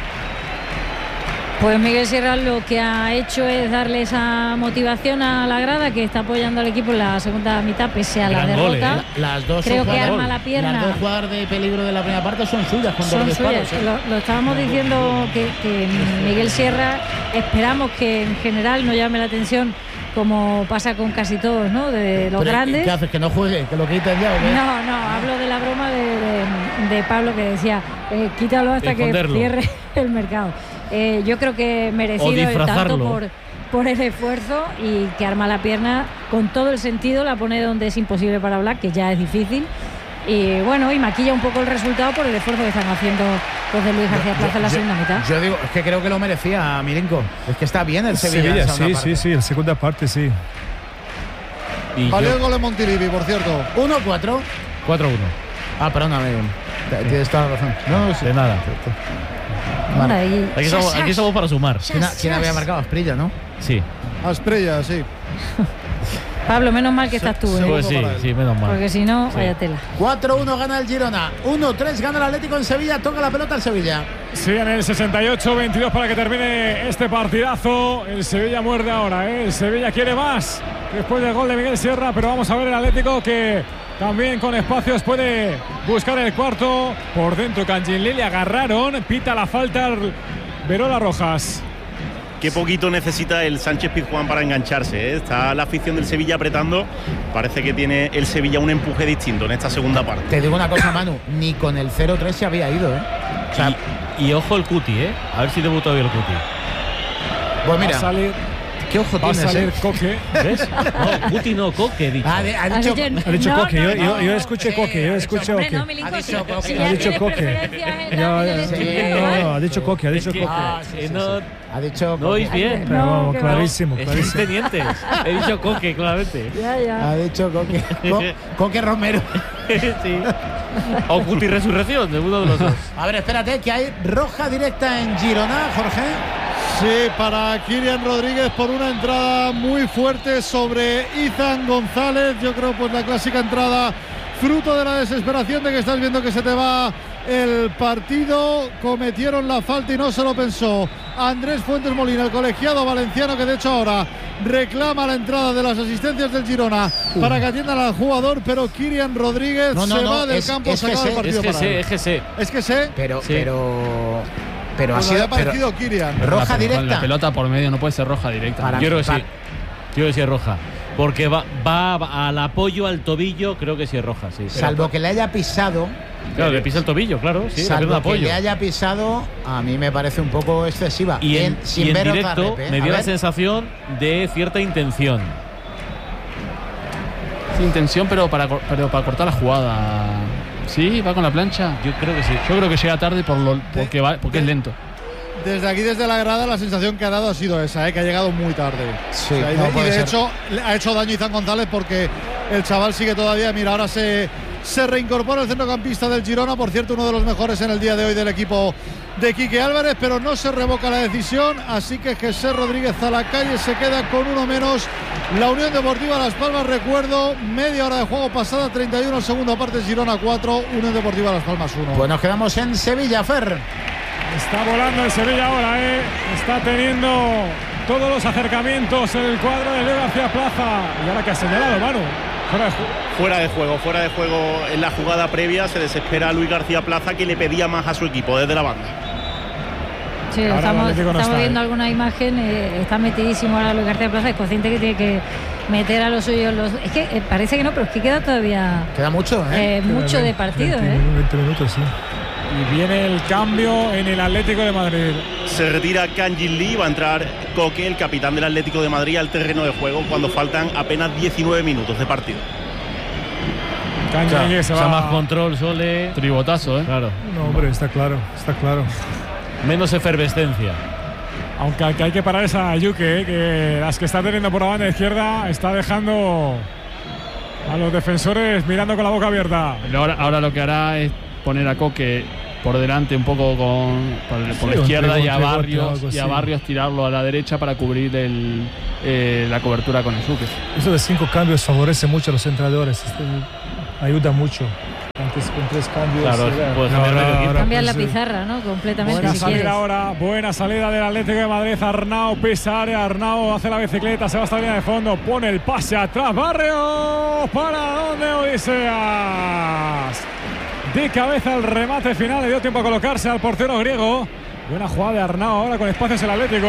Pues Miguel Sierra lo que ha hecho es darle esa motivación a la grada, que está apoyando al equipo en la segunda mitad pese a la Gran derrota. gol, ¿eh? Las dos Creo son que jugadas- arma la pierna. Las dos jugadas de peligro de la primera parte son suyas, con Son dos disparos. suyas. ¿eh? Lo, lo estábamos diciendo que, que Miguel Sierra, esperamos que en general no llame la atención como pasa con casi todos, ¿no? De los Pero, grandes. ¿qué haces? ¿Que no juegue? ¿Que lo quiten ya o qué? No, no, hablo de la broma de, de- de Pablo que decía, eh, quítalo hasta que Esconderlo. cierre el mercado. Eh, yo creo que merecido O el tanto disfrazarlo. por, por el esfuerzo, y que arma la pierna con todo el sentido, la pone donde es imposible para Black, que ya es difícil. Y bueno, y maquilla un poco el resultado por el esfuerzo que están haciendo los de Luis García Plaza en la Yo- segunda mitad. Yo digo, es que creo que lo merecía Milenko. Es que está bien el Sevilla. en Sevilla, esa sí, segunda sí, parte. sí, en segunda parte sí. Y Valió yo- el gol en Montilivi, por cierto. uno cuatro. cuatro uno. Ah, perdóname. Tienes toda la razón. No, sí. De nada. Anda, y- Aquí estamos, aquí estamos para sumar. ¿Quién, quién había marcado? Asprilla, ¿no? Sí. Asprilla, sí. Pablo, menos mal que estás tú, ¿eh? Pues sí, para él. sí, menos mal. Porque si no, Sí. vaya tela. cuatro uno gana el Girona. uno tres gana el Atlético en Sevilla. Toca la pelota el Sevilla. Sí, en el sesenta y ocho veintidós para que termine este partidazo. El Sevilla muerde ahora, ¿eh? El Sevilla quiere más después del gol de Miguel Sierra, pero vamos a ver el Atlético, que también con espacios puede buscar el cuarto. Por dentro Canginelli, agarraron, pita la falta Verola Rojas. Qué poquito necesita el Sánchez Pizjuán para engancharse, ¿eh? Está la afición del Sevilla apretando. Parece que tiene el Sevilla un empuje distinto en esta segunda parte. Te digo una cosa, Manu. Ni con el cero tres se había ido, ¿eh? O sea, Y, y ojo el Cuti, ¿eh? A ver si debutó hoy el Cuti. pues Va a mira, salir, qué ojo va a tienes, salir ¿eh? Coque. ¿Ves? No, Cuti no, Coque, he dicho. Ha, de- ha Has dicho, dicho- Ha dicho No, Coque, no, yo, yo, no. yo escuché Sí, Coque, yo ha escuché dicho- Hombre, Coque. no, Milinko, Ha dicho si- Coque. si Ha ya dicho tienes Coque. preferencias en Ya, la- ya, en el sí, estilo, no, ¿eh? no, ha dicho Coque, ha dicho Es que- Coque. Ah, sí, Eh, sí, no, sí. Ha dicho no oís Coque. bien. Pero No, vamos, que clarísimo, Es clarísimo. tenientes. He dicho Coque, claramente. Ya, ya. Ha dicho Coque. Co- Coque Romero. Sí. O Cuti Resurrección, de uno de los dos. A ver, espérate, que hay roja directa en Girona, Jorge. Sí, para Kylian Rodríguez por una entrada muy fuerte sobre Izan González. Yo creo pues la clásica entrada fruto de la desesperación de que estás viendo que se te va el partido. Cometieron la falta y no se lo pensó Andrés Fuentes Molina, el colegiado valenciano, que de hecho ahora reclama la entrada de las asistencias del Girona para que atiendan al jugador, pero Kylian Rodríguez No, no, se no, va del es- campo, es se acaba que el se- partido Es que para sé, él. es que sé. Es que sé, Pero, Sí. pero, pero ha pues sido le ha parecido pero- Kylian. roja Con directa. la pelota por medio no puede ser roja directa. Para- Yo creo que pa- sí. Yo creo que sí es roja. Porque va, va al apoyo al tobillo, creo que sí es roja, sí. Salvo que le haya pisado, Claro, le pisa el tobillo, claro, sí, le pisa el salvo que apoyo. le haya pisado, a mí me parece un poco excesiva. Y en, sin y en ver otra directo rep, ¿eh? me A dio la ver. sensación de cierta intención. Sin intención, pero para, cor- pero para cortar la jugada. Sí, va con la plancha. Yo creo que sí. Yo creo que llega tarde por lo, porque, va, porque es lento. Desde aquí, desde la grada, la sensación que ha dado ha sido esa, ¿eh? Que ha llegado muy tarde. Sí, O sea, y no de, y puede de ser. hecho le ha hecho daño a Izan González porque el chaval sigue todavía. Mira, ahora se, se reincorpora el centrocampista del Girona, por cierto, uno de los mejores en el día de hoy del equipo de Quique Álvarez, pero no se revoca la decisión, así que Jesús Rodríguez a la calle, se queda con uno menos. La Unión Deportiva Las Palmas, recuerdo, media hora de juego pasada, treinta y uno, segunda parte, Girona cuatro, Unión Deportiva Las Palmas uno. Pues nos quedamos en Sevilla, Fer. Está volando el Sevilla ahora, ¿eh? Está teniendo todos los acercamientos en el cuadro de Luis García Plaza. Y ahora que ha señalado, Manu. Fuera de juego. Fuera de juego, fuera de juego en la jugada previa. Se desespera Luis García Plaza, que le pedía más a su equipo desde la banda. Sí, Ahora el estamos, Atlético no estamos está, viendo ¿eh? alguna imagen, eh, está metidísimo ahora Luis García Plaza, es consciente que tiene que meter a los suyos. Los, es que eh, parece que no, pero es que queda todavía Queda mucho, ¿eh? eh, mucho de partido. veinte, ¿eh? veinte minutos, sí. Y viene el cambio en el Atlético de Madrid. Se retira Kangin Lee, va a entrar Coque, el capitán del Atlético de Madrid, al terreno de juego cuando faltan apenas diecinueve minutos de partido. Kangin Lee se O sea, va. más control, Sole. Tribotazo, ¿eh? Claro. No, hombre, está claro, está claro. Menos efervescencia. Aunque al que hay que parar es a Yuke, ¿eh? Que las que está teniendo por la banda izquierda está dejando a los defensores mirando con la boca abierta. Ahora, ahora lo que hará es poner a Coque por delante un poco con, por, por sí, la izquierda y a, Barrios, y a Barrios tirarlo a la derecha para cubrir el, eh, la cobertura con Ezuke. Eso de cinco cambios favorece mucho a los entrenadores, este, ayuda mucho. Antes con tres cambios. Claro, pues, cambiar la pizarra, ¿no? Completamente. Buena si salida quieres. ahora, buena salida del Atlético de Madrid. Arnau pisa área, Arnau hace la bicicleta, se va hasta la línea de fondo, pone el pase atrás, Barrios. ¿Para dónde, Odiseas? De cabeza el remate final, le dio tiempo a colocarse al portero griego. Buena jugada de Arnau ahora con espacios el Atlético.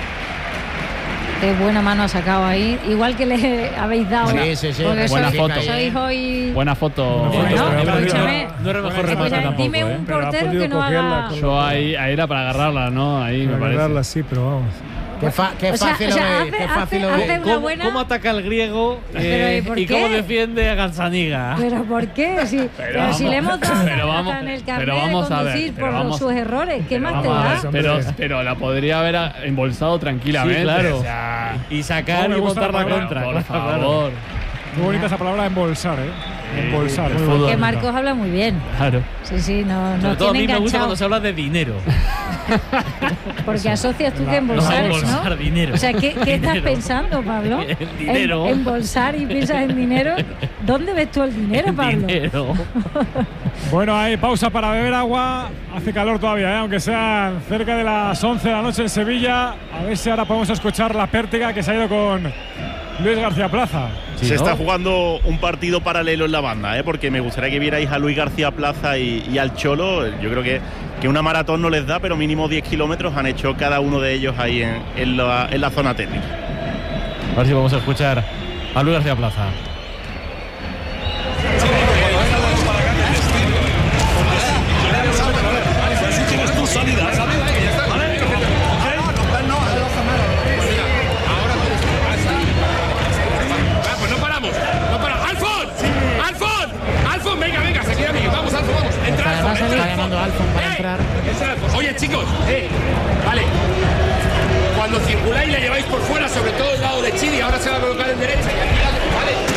Qué buena mano ha sacado ahí. Igual que le habéis dado. Sí, sí, sí. Buena sois, foto. Sois hoy... Buena foto. Bueno, Bueno, escúchame. No era el mejor remate Mira, tampoco. dime ¿eh? un portero que no haga. Yo ahí, ahí era para agarrarla, ¿no? Ahí me para parece. agarrarla sí, pero vamos. Qué, fa qué O sea, fácil o sea, lo hace- ve, qué hace- fácil lo hace ve. una ¿Cómo, buena- cómo ataca el griego eh, ¿y por y cómo qué? defiende a Gazzaniga? ¿Pero por qué? Si, pero vamos, si le hemos dado pero la vamos- en el pero carnet vamos de a ver, conducir pero por vamos- sus errores. ¿Qué más te Vamos a da? ver, pero, pero la podría haber a- embolsado tranquilamente. Sí, claro. O sea, Y sacar No, me y gusta montar la la palabra, contra. por claro. favor. Muy bonita esa palabra, embolsar, ¿eh? Embolsar. el Muy fútbol. bonita. Que Marcos habla muy bien. Claro. Sí, sí, no, Sobre no todo a tiene mí me gusta cuando enganchado. se habla de dinero. Porque asocias tú que No, embolsar, embolsar ¿no? dinero. O sea, ¿qué, qué estás Dinero. pensando, Pablo? El dinero. En, embolsar y piensas en dinero. ¿Dónde ves tú el dinero, El Pablo? dinero. Bueno, hay pausa para beber agua. Hace calor todavía, ¿eh? Aunque sean cerca de las once de la noche en Sevilla. A ver si ahora podemos escuchar la pértiga que se ha ido con Luis García Plaza. Sí, Se ¿no? está jugando un partido paralelo en la banda, ¿eh? Porque me gustaría que vierais a Luis García Plaza y, y al Cholo. Yo creo que, que una maratón no les da, pero mínimo diez kilómetros han hecho cada uno de ellos ahí en, en, la, en la zona técnica. A ver si vamos a escuchar a Luis García Plaza. Pues no paramos, no paramos. ¡Alfon! ¡Alfon! ¡Alfon! Venga, venga, seguid a mí. Vamos, Alfon, vamos. Entra, Alfon, Además, entra, está llamando a Alfon para ¡Eh! entrar. Entra, Alfon. Oye, chicos, eh, vale. Cuando circuláis la lleváis por fuera, sobre todo el lado de Chidi, ahora se va a colocar en derecha y aquí la- vale.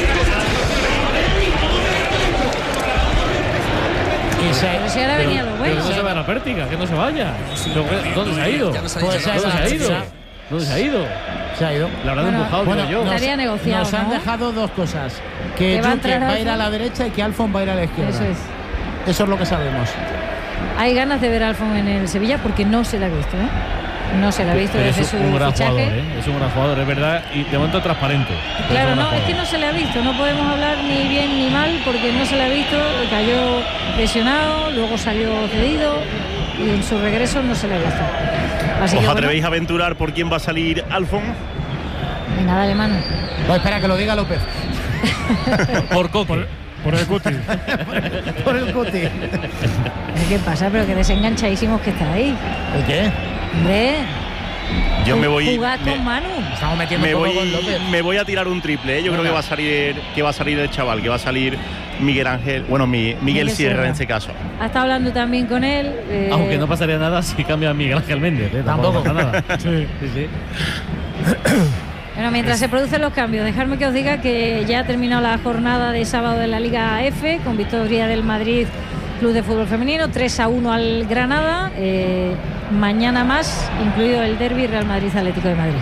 Y se, Pero si ahora venía lo Pero bueno. no se va a la pértiga, que no se vaya. Pero, ¿dónde se ha ido? Pues se ¿Dónde se ha ido? ¿Dónde se ha ido? se ha ido. La habrán Bueno, empujado, Bueno, digo yo. nos, Estaría negociado, nos han ¿no? dejado dos cosas. Que Que va a Yuke entrar va a ir a Alfon. la derecha y que Alfon va a ir a la izquierda. Eso es. Eso es lo que sabemos. Hay ganas de ver a Alfon en el Sevilla porque no se la ha visto, ¿eh? No se la ha visto Pero desde es su un gran fichaje. jugador, ¿eh? Es un gran jugador, es verdad. Y de momento transparente. Claro, Es un gran no, es que jugador. no se le ha visto, no podemos hablar ni bien ni mal porque no se le ha visto, cayó lesionado, luego salió cedido y en su regreso no se le ha visto. Así ¿Os que atrevéis bueno, a aventurar por quién va a salir Alfon? venga, dale mano. No, espera, que lo diga López. Por Coque. Por el cuti. Por el cuti. ¿Qué pasa? Pero que desenganchadísimos que está ahí. ¿El qué? Hombre, Yo me voy. jugad me- con Manu. Estamos metiendo Me un poco voy, con López. me voy a tirar un triple, ¿eh? Yo creo que va a salir que va a salir el chaval, que va a salir Miguel Ángel, bueno, mi, Miguel, Miguel Sierra, Sierra. en este caso. Ha estado hablando también con él. eh, Aunque no pasaría nada si cambia a Miguel Ángel Méndez. ¿eh? Tampoco. pasa nada. Sí. Sí, sí. Bueno, mientras se producen los cambios, dejadme que os diga que ya ha terminado la jornada de sábado de la Liga F con victoria del Madrid Club de Fútbol Femenino, tres a uno al Granada. Eh, mañana más, incluido el derbi Real Madrid Atlético de Madrid.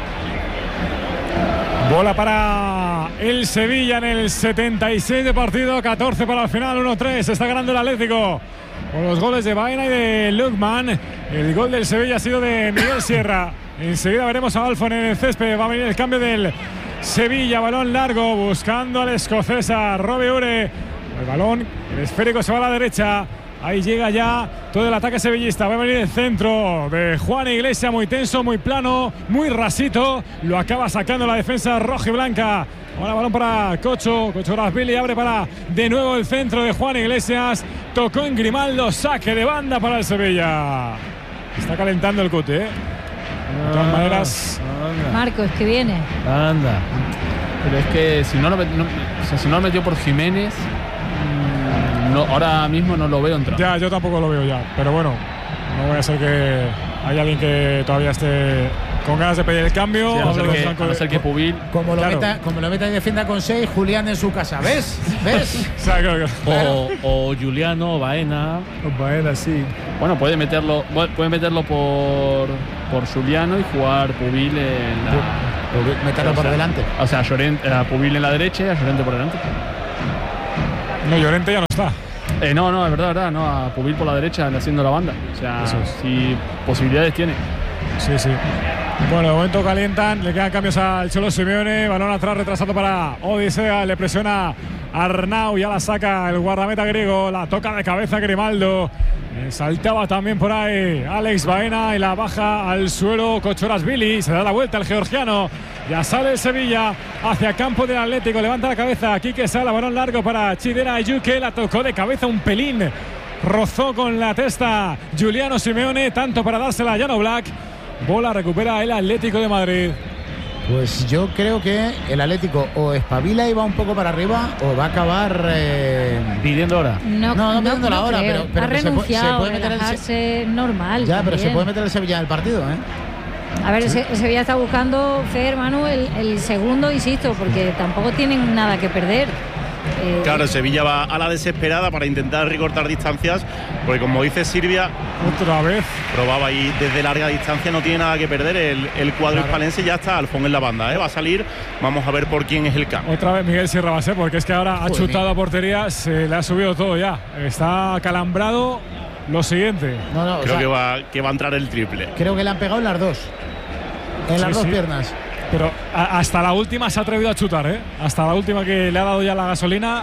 Bola para el Sevilla en el setenta y seis de partido, catorce para el final, uno tres. Está ganando el Atlético con los goles de Baena y de Lukman. El gol del Sevilla ha sido de Miguel Sierra. Enseguida veremos a Alfon en el césped. Va a venir el cambio del Sevilla. Balón largo buscando al escocesa Robbie Ure. El balón, el esférico se va a la derecha. Ahí llega ya todo el ataque sevillista. Va a venir el centro de Juan Iglesias, muy tenso, muy plano, muy rasito. Lo acaba sacando la defensa roja y blanca. Ahora balón para Cocho. Cocho Grasbilly abre para de nuevo el centro de Juan Iglesias. Tocó en Grimaldo, saque de banda para el Sevilla. Está calentando el Cute, ¿eh? De todas maneras, Marcos, que viene. Anda. Pero es que si no lo, met- no- o sea, si no lo metió por Jiménez, mm, no, ahora mismo no lo veo entrar. ya yo tampoco lo veo ya. Pero bueno, no voy a ser que hay alguien que todavía esté con ganas de pedir el cambio. Sí, a no ser que, Blanco a no ser que Pubil. Como lo, Claro. meta, como lo meta y defienda con seis, Julián en su casa. ¿Ves? ¿Ves? O sea, claro, claro. O, o Juliano, o Baena. Baena, sí. Bueno, puede meterlo, puede meterlo por, por Juliano y jugar Pubil en la. Meterlo por o sea, delante. O sea, Llorente, a Pubil en la derecha y a Llorente por delante. No, Llorente ya no está. Eh, no, no, es verdad, verdad, no, a Pubil por la derecha haciendo la banda. O sea, Eso es. si posibilidades tiene. Sí, sí. Bueno, de momento calientan, le quedan cambios al Cholo Simeone, balón atrás retrasado para Odisea, le presiona Arnau, ya la saca el guardameta griego, la toca de cabeza Grimaldo, eh, saltaba también por ahí Alex Baena y la baja al suelo Kochorashvili, se da la vuelta el georgiano, ya sale el Sevilla hacia campo del Atlético, levanta la cabeza, Quique Sala, balón largo para Chidera Ayuque, la tocó de cabeza un pelín, rozó con la testa Giuliano Simeone, tanto para dársela a Jan Oblak. Bola recupera el Atlético de Madrid. Pues yo creo que el Atlético o espabila y va un poco para arriba o va a acabar eh... pidiendo hora. No, no, no pidiendo la hora, creo. pero, pero ha que se, puede, se renunciado, puede meter el relajarse normal. Ya, pero se también. puede meter el Sevilla en el partido, ¿eh? A ver, sí. el Sevilla está buscando, Fer, Manu, el, el segundo, insisto, porque tampoco tienen nada que perder. Eh, Claro, el Sevilla va a la desesperada para intentar recortar distancias, porque como dice Silvia, otra vez probaba ahí desde larga distancia, no tiene nada que perder el, el cuadro Claro. hispalense, ya está Alfón en la banda, ¿eh? Va a salir, vamos a ver por quién es el cambio. Otra vez Miguel Sierra va a ser, porque es que ahora ha Joder, chutado a portería, se le ha subido todo ya. Está calambrado. Lo siguiente. No, no, o Creo sea, que, va, que va a entrar el triple. creo que le han pegado en las dos. En las Sí, dos sí. piernas. Pero a- hasta la última se ha atrevido a chutar, ¿eh? Hasta la última que le ha dado ya la gasolina.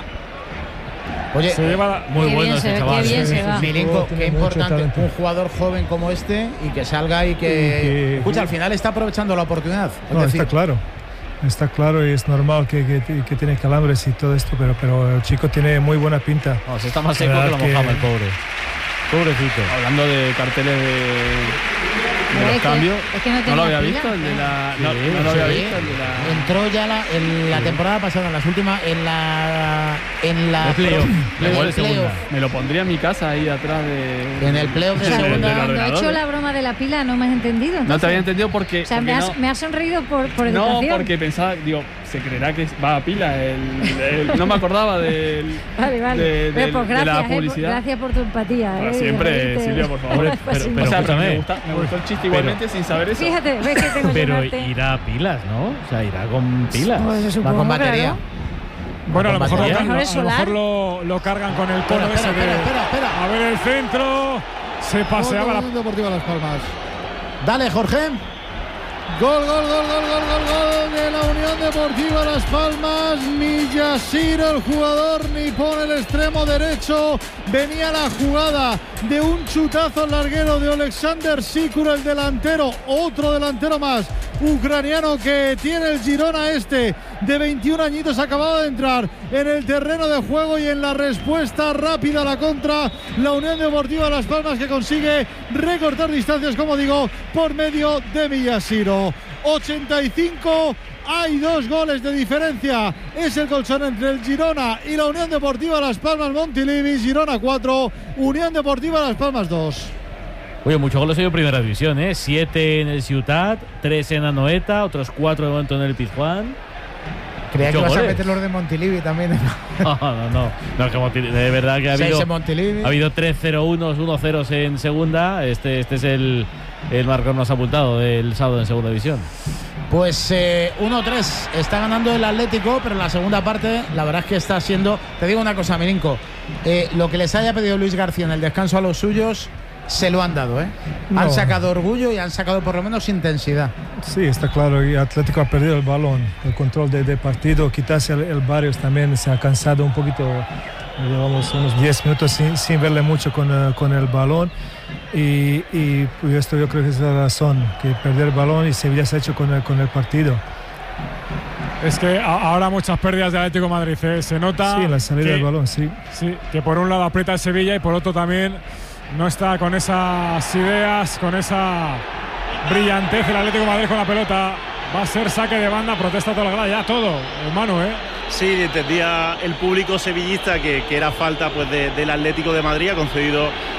Oye, Se lleva la- Muy Qué bueno bien este se ve, chaval. qué bien sí. se va. Milinko, Tiene qué mucho importante talento. un jugador joven como este y que salga y que, Y que- escucha, al final está aprovechando la oportunidad. Es No, decir, está claro. Está claro y es normal que, que, que tiene calambres y todo esto, pero, pero el chico tiene muy buena pinta. No, se está más seco Verdad que lo que- mojaba el pobre. Pobrecito. Hablando de carteles de, de Es los que- cambios, es que no no, tenía lo había pila. visto el de la. No, Sí, no lo había sí. visto el de la. entró ya la, en la temporada pasada, en las últimas, en la en la El playoff. pro- Igual el segunda. playoff. Me lo pondría en mi casa ahí atrás de. En el playoff de O sea, del- segunda. del cuando he ordenador. hecho la broma de la pila no me has entendido. No entonces. te había entendido porque. O sea, porque me has, no, me has sonreído por, por no, educación. porque pensaba, digo, se creerá que va a pila. El, el- no me acordaba del. Vale, vale. de- Eh, del- pues de gracias, la eh, por- publicidad. gracias por tu empatía. Para eh, siempre, reírte. Silvia, por favor. Pero- Pues sí. pero o sea, escúchame. me, gusta, me gustó el chiste Pero- igualmente sin saber eso. Fíjate, ves que tengo que Pero llamarte. irá a pilas, ¿no? O sea, irá con pilas. Pues se Va supongo, con batería. claro. Bueno, a lo mejor, lo, batería. cargan- Mejor a es lo mejor solar. lo, lo cargan con el cono Espera, ese espera, de- espera, espera, espera. A ver el centro. Se paseaba la. Unión Deportiva Las Palmas. Dale, Jorge. Gol, gol, gol, gol, gol, gol, gol de la Unión Deportiva Las Palmas. Ni Yasir, el jugador, ni pone el extremo derecho. Venía la jugada de un chutazo larguero de Alexander Sikur, el delantero, otro delantero más ucraniano que tiene el Girona este de veintiún añitos, acabado de entrar en el terreno de juego y en la respuesta rápida a la contra, la Unión Deportiva Las Palmas, que consigue recortar distancias, como digo, por medio de Villasiro. ochenta y cinco, hay dos goles de diferencia, es el colchón entre el Girona y la Unión Deportiva Las Palmas. Montilivi, Girona cuatro, Unión Deportiva Las Palmas dos. Oye, muchos goles en primera división, ¿eh? Siete en el Ciutat, tres en Anoeta, otros cuatro de momento en el Pizjuán. Creía que Muchos ibas a goles. meter los de Montilivi también. No, no, no. No, es que Montilivi- de verdad que ha Seis habido, en Montilivi. ha habido tres cero uno, uno cero en segunda. Este, este es el, el marcador más abultado del sábado en segunda división. Pues eh, uno tres está ganando el Atlético, pero en la segunda parte la verdad es que está siendo… Te digo una cosa, Milinko, eh, lo que les haya pedido Luis García en el descanso a los suyos se lo han dado, ¿eh? No. Han sacado orgullo y han sacado por lo menos intensidad. Sí, está claro. Y Atlético ha perdido el balón, el control de, de partido. Quizás el, el Barrios también se ha cansado un poquito. Llevamos unos diez minutos sin, sin verle mucho con, eh, con el balón. Y, y pues esto yo creo que es la razón, que perder el balón y Sevilla se ha hecho con el, con el partido. Es que a- ahora muchas pérdidas de Atlético de Madrid. ¿eh? Se nota. Sí, la salida que, del balón, sí. Sí, que por un lado aprieta el Sevilla y por otro también no está con esas ideas, con esa brillantez el Atlético de Madrid con la pelota. Va a ser saque de banda, protesta toda la grada, ya todo, hermano, ¿eh? Sí, entendía el público sevillista que, que era falta pues de- del Atlético de Madrid, ha concedido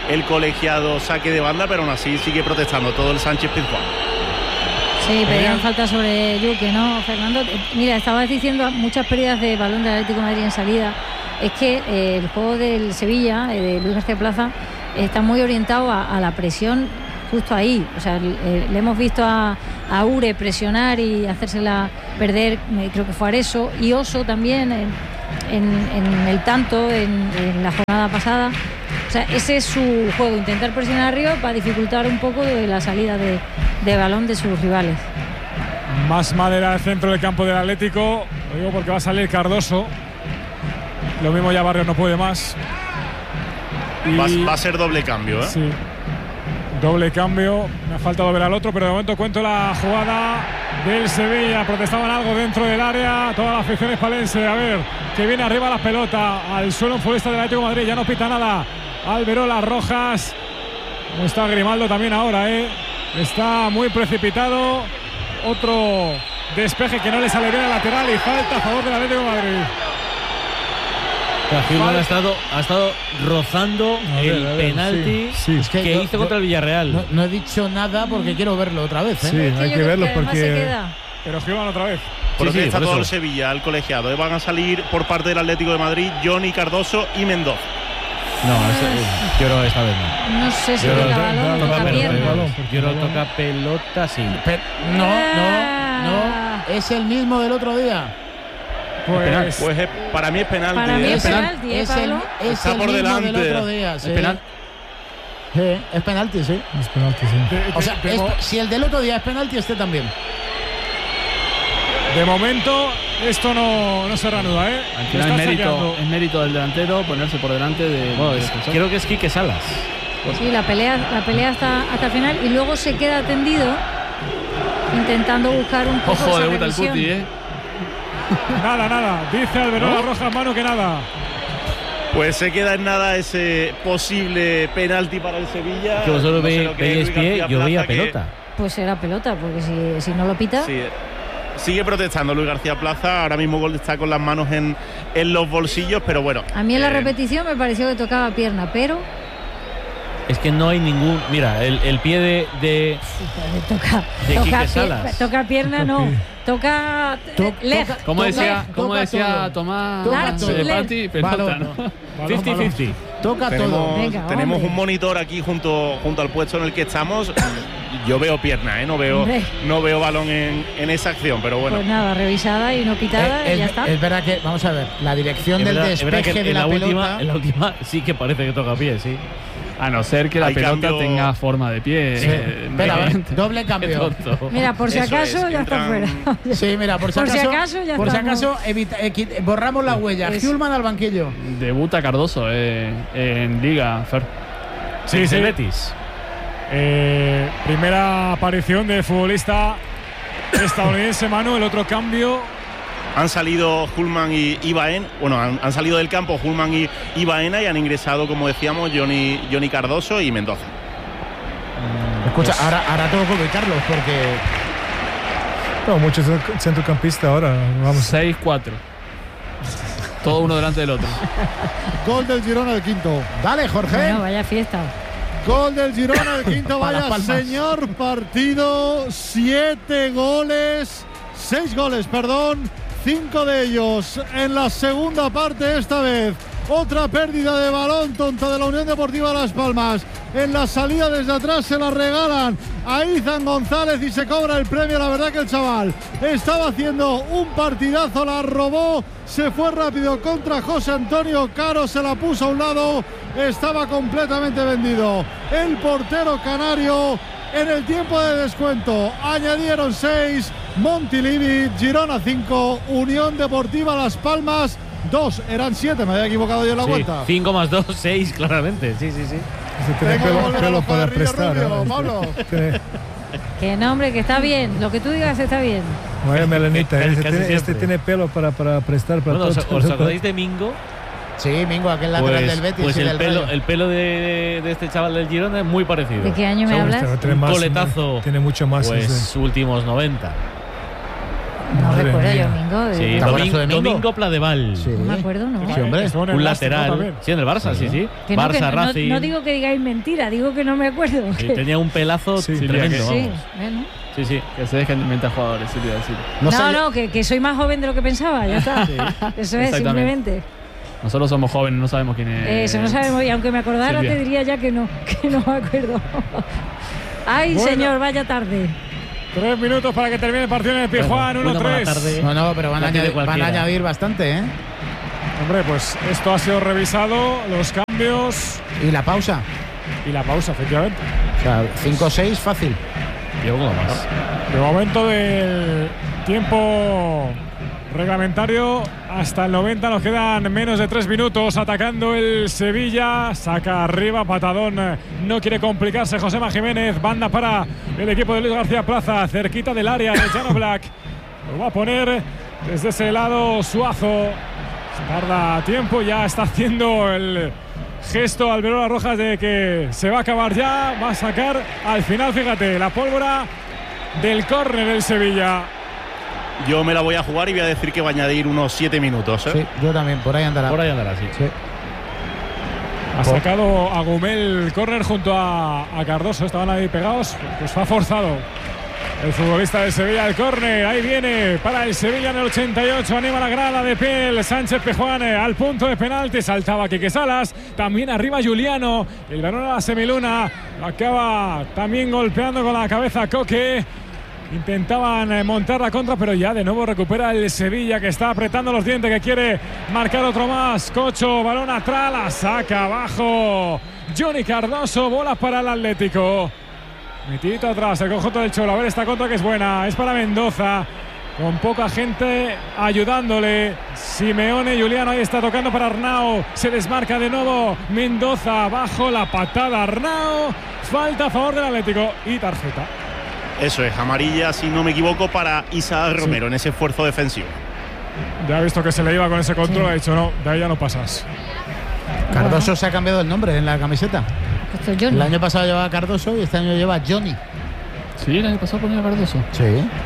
el colegiado saque de banda, pero aún así sigue protestando todo el Sánchez Pizjuán. Sí, pedían falta sobre Yuque, ¿no, Fernando? Mira, estabas diciendo muchas pérdidas de balón del Atlético de Madrid en salida. Es que eh, el juego del Sevilla, eh, de Luis García Plaza, está muy orientado a, a la presión justo ahí. O sea, eh, le hemos visto a, a Ure presionar y hacérsela perder, eh, creo que fue Areso, y Oso también en, en, en el tanto en, en la jornada pasada. O sea, ese es su juego, intentar presionar arriba para dificultar un poco de la salida de, de balón de sus rivales. Más madera al centro del campo del Atlético, lo digo porque va a salir Cardoso. Lo mismo ya Barrios no puede más. Y va, va a ser doble cambio, ¿eh? Sí. Doble cambio. Me ha faltado ver al otro, pero de momento cuento la jugada del Sevilla. Protestaban algo dentro del área. Toda la afición hispalense. A ver, que viene arriba la pelota. Al suelo un futbolista del Atlético de Madrid. Ya no pita nada. Alberola Rojas. No está Grimaldo también ahora, ¿eh? Está muy precipitado. Otro despeje que no le sale bien al lateral y falta a favor del Atlético de Madrid. Gilman ha estado, ha estado rozando a ver, el a ver, penalti sí, sí. Es que, que yo, hizo yo, contra el Villarreal. No, no he dicho nada porque quiero verlo otra vez, ¿eh? Sí, es que hay que verlo que porque. Pero Gilman otra vez. Protesta sí, sí, por todo el Sevilla, el colegiado. Van a salir por parte del Atlético de Madrid Johnny Cardoso y Mendoza. No, es, yo creo que esta vez no. No sé si toca balón, toca pierna. Yo creo que toca pelota, sí. Pero, no, no, no. Es el mismo del otro día. Pues, pues es, para mí es penalti. Para mí es ¿eh? penalti, ¿eh, es el, es Está el por mismo delante. del otro día. Sí. ¿Es penal? Sí, es penalti, sí. Es penalti, sí. De, o sea, de, es, de, si el del otro día es penalti, este también. De momento, esto no, no se reanuda, ¿eh? Al final es mérito, es mérito del delantero ponerse por delante de. Bueno, es, creo que es Quique Salas. Sí, la pelea, la pelea hasta, hasta el final y luego se queda tendido intentando buscar un poco. Ojo, esa debuta el revisión. Cuti, ¿eh? Nada, nada. Dice Alberola ¿no? Rojas, mano que nada. Pues se queda en nada ese posible penalti para el Sevilla. Yo solo no ve, veis pie, yo veía pelota. Pues era pelota, porque si, si no lo pita. Sí. Sigue protestando Luis García Plaza. Ahora mismo Gol está con las manos en, en los bolsillos, pero bueno. A mí en la eh, repetición me pareció que tocaba pierna, pero. Es que no hay ningún. Mira, el, el pie de. de toca, de toca, Quique Salas. Toca pierna, no. Toca. To, leg. toca ¿Cómo toca, decía, ¿cómo toca decía todo. Tomás? Party, pelota, ¿no? cincuenta cincuenta. Toca tenemos, todo. Venga, tenemos hombre. un monitor aquí junto, junto al puesto en el que estamos. Yo veo pierna, ¿eh? no veo no veo balón en, en esa acción, pero bueno. Pues nada, revisada y no pitada Eh, y ya es, está. es verdad que, vamos a ver, la dirección Es del verdad, es verdad despeje que de en la, la pelota. última, en la última sí que parece que toca pie, sí. A no ser que la Hay pelota cambio... tenga forma de pie. Sí. Eh, Espera, a ver, realmente. doble cambio. Mira, por si Eso acaso es, ya está entran- fuera. Sí, mira, por si Por si acaso, acaso ya por si estamos. acaso evita- eh, quit- borramos la huella. Es- Hjulman al banquillo. Debuta Cardoso eh, en Liga, Fer. Sí, sí. El Betis. Eh, primera aparición de futbolista estadounidense, Manu. El otro cambio. Han salido Hjulman y, y Baena, bueno, han, han salido del campo Hjulman y, y Baena y han ingresado, como decíamos, Johnny, Johnny Cardoso y Mendoza. Escucha, ahora, ahora tengo que ubicarlos porque. No, muchos centrocampistas ahora. Vamos. seis cuatro. Todo uno delante del otro. Gol del Girona, el quinto. Dale, Jorge. Bueno, vaya fiesta. Gol del Girona, el quinto. Para Vaya Palmas. señor partido. Siete goles. Seis goles, perdón. Cinco de ellos en la segunda parte esta vez. Otra pérdida de balón tonta de la Unión Deportiva Las Palmas. En la salida desde atrás se la regalan a Izan González y se cobra el premio. La verdad que el chaval estaba haciendo un partidazo, la robó, se fue rápido contra José Antonio Caro, se la puso a un lado, estaba completamente vendido. El portero canario en el tiempo de descuento añadieron seis. Montilivi, Girona cinco, Unión Deportiva Las Palmas dos, eran siete, me había equivocado yo en la Sí, cuenta. cinco más dos, seis, claramente. Sí, sí, sí. Se tiene Tengo que pelo, volver a pelo los para cuadrillos prestar. rubios, ¿eh? Pablo. Tiene- Que no, hombre, que está bien. Lo que tú digas está bien. Vaya melanita, Casi este tiene, siempre. este tiene pelo para, para prestar. Para Bueno, ¿os, todo- os acordáis de Mingo? Sí, Mingo, aquel lateral Pues, del Betis pues y el, del pelo, Rayo. el pelo de, de este chaval del Girona es muy parecido. ¿De qué año me Según hablas? Pero tiene Un más, coletazo. Tiene mucho más. Pues ese. últimos noventa. No Madre recuerdo mía. yo, Domingo. de- Sí, ¿Te acuerdas Domingo, de Domingo? Domingo Pladeval. Sí. No me acuerdo, ¿no? Sí, hombre. Estuvo en el Un Leicester, ¿no? lateral. También. Sí, en el Barça, sí, sí. Que no, Barça, que no, no- Racing. no digo que digáis mentira, digo que no me acuerdo. Sí, que- tenía un pelazo Sí, tremendo, que- sí, vamos. bueno. Sí, sí. Que se dejen de inventar jugadores, sí, te iba a decir. No, sé- no, que, que soy más joven de lo que pensaba, ya está. Eso es, exactamente. simplemente. Nosotros somos jóvenes, no sabemos quién es. Eso no sabemos, y aunque me acordara Silvia. te diría ya que no, que no me acuerdo. Ay, Bueno. señor, vaya tarde. Tres minutos para que termine el partido en el Pizjuán, Bueno, uno buena tres. tarde. No, no, pero van a, La tiene añadir, van a cualquiera. añadir bastante, ¿eh? Hombre, pues esto ha sido revisado, los cambios Y la pausa. y la pausa, efectivamente. O sea, cinco seis fácil. Yo como más. De momento del tiempo reglamentario hasta el noventa nos quedan menos de tres minutos atacando el Sevilla, saca arriba, patadón, no quiere complicarse Josema Jiménez, banda para el equipo de Luis García Plaza, cerquita del área de Llano Black, lo va a poner desde ese lado Suazo, tarda tiempo, ya está haciendo el gesto Alberola Rojas de que se va a acabar ya, va a sacar al final, fíjate, la pólvora del córner del Sevilla. Yo me la voy a jugar y voy a decir que va a añadir unos siete minutos. ¿eh? Sí, yo también, por ahí andará. Por ahí andará, sí. Sí. Ha sacado a Gumel córner junto a, a Cardoso, estaban ahí pegados, pues ha forzado el futbolista de Sevilla el córner, ahí viene para el Sevilla en el ochenta y ocho, anima la grada de pie el Sánchez Pizjuán al punto de penalti, saltaba Quique Salas, también arriba Juliano, el balón a la semiluna, acaba también golpeando con la cabeza Coque. Intentaban eh, montar la contra, pero ya de nuevo recupera el Sevilla, que está apretando los dientes, que quiere marcar otro más. Cocho, balón atrás, la saca abajo Johnny Cardoso, bola para el Atlético. Metidito atrás el conjunto del Cholo. A ver esta contra que es buena, es para Mendoza, con poca gente ayudándole. Simeone, Juliano ahí está tocando para Arnau, se desmarca de nuevo Mendoza, abajo la patada Arnau, falta a favor del Atlético y tarjeta. Eso es, amarilla, si no me equivoco, para Isaac Romero en ese esfuerzo defensivo. Ya ha visto que se le iba con ese control, Sí. ha dicho no, de ahí ya no pasas. Cardoso se ha cambiado el nombre en la camiseta. Esto es Johnny. El año pasado llevaba Cardoso y este año lleva Johnny. Sí, el año pasado ponía Cardoso. Sí.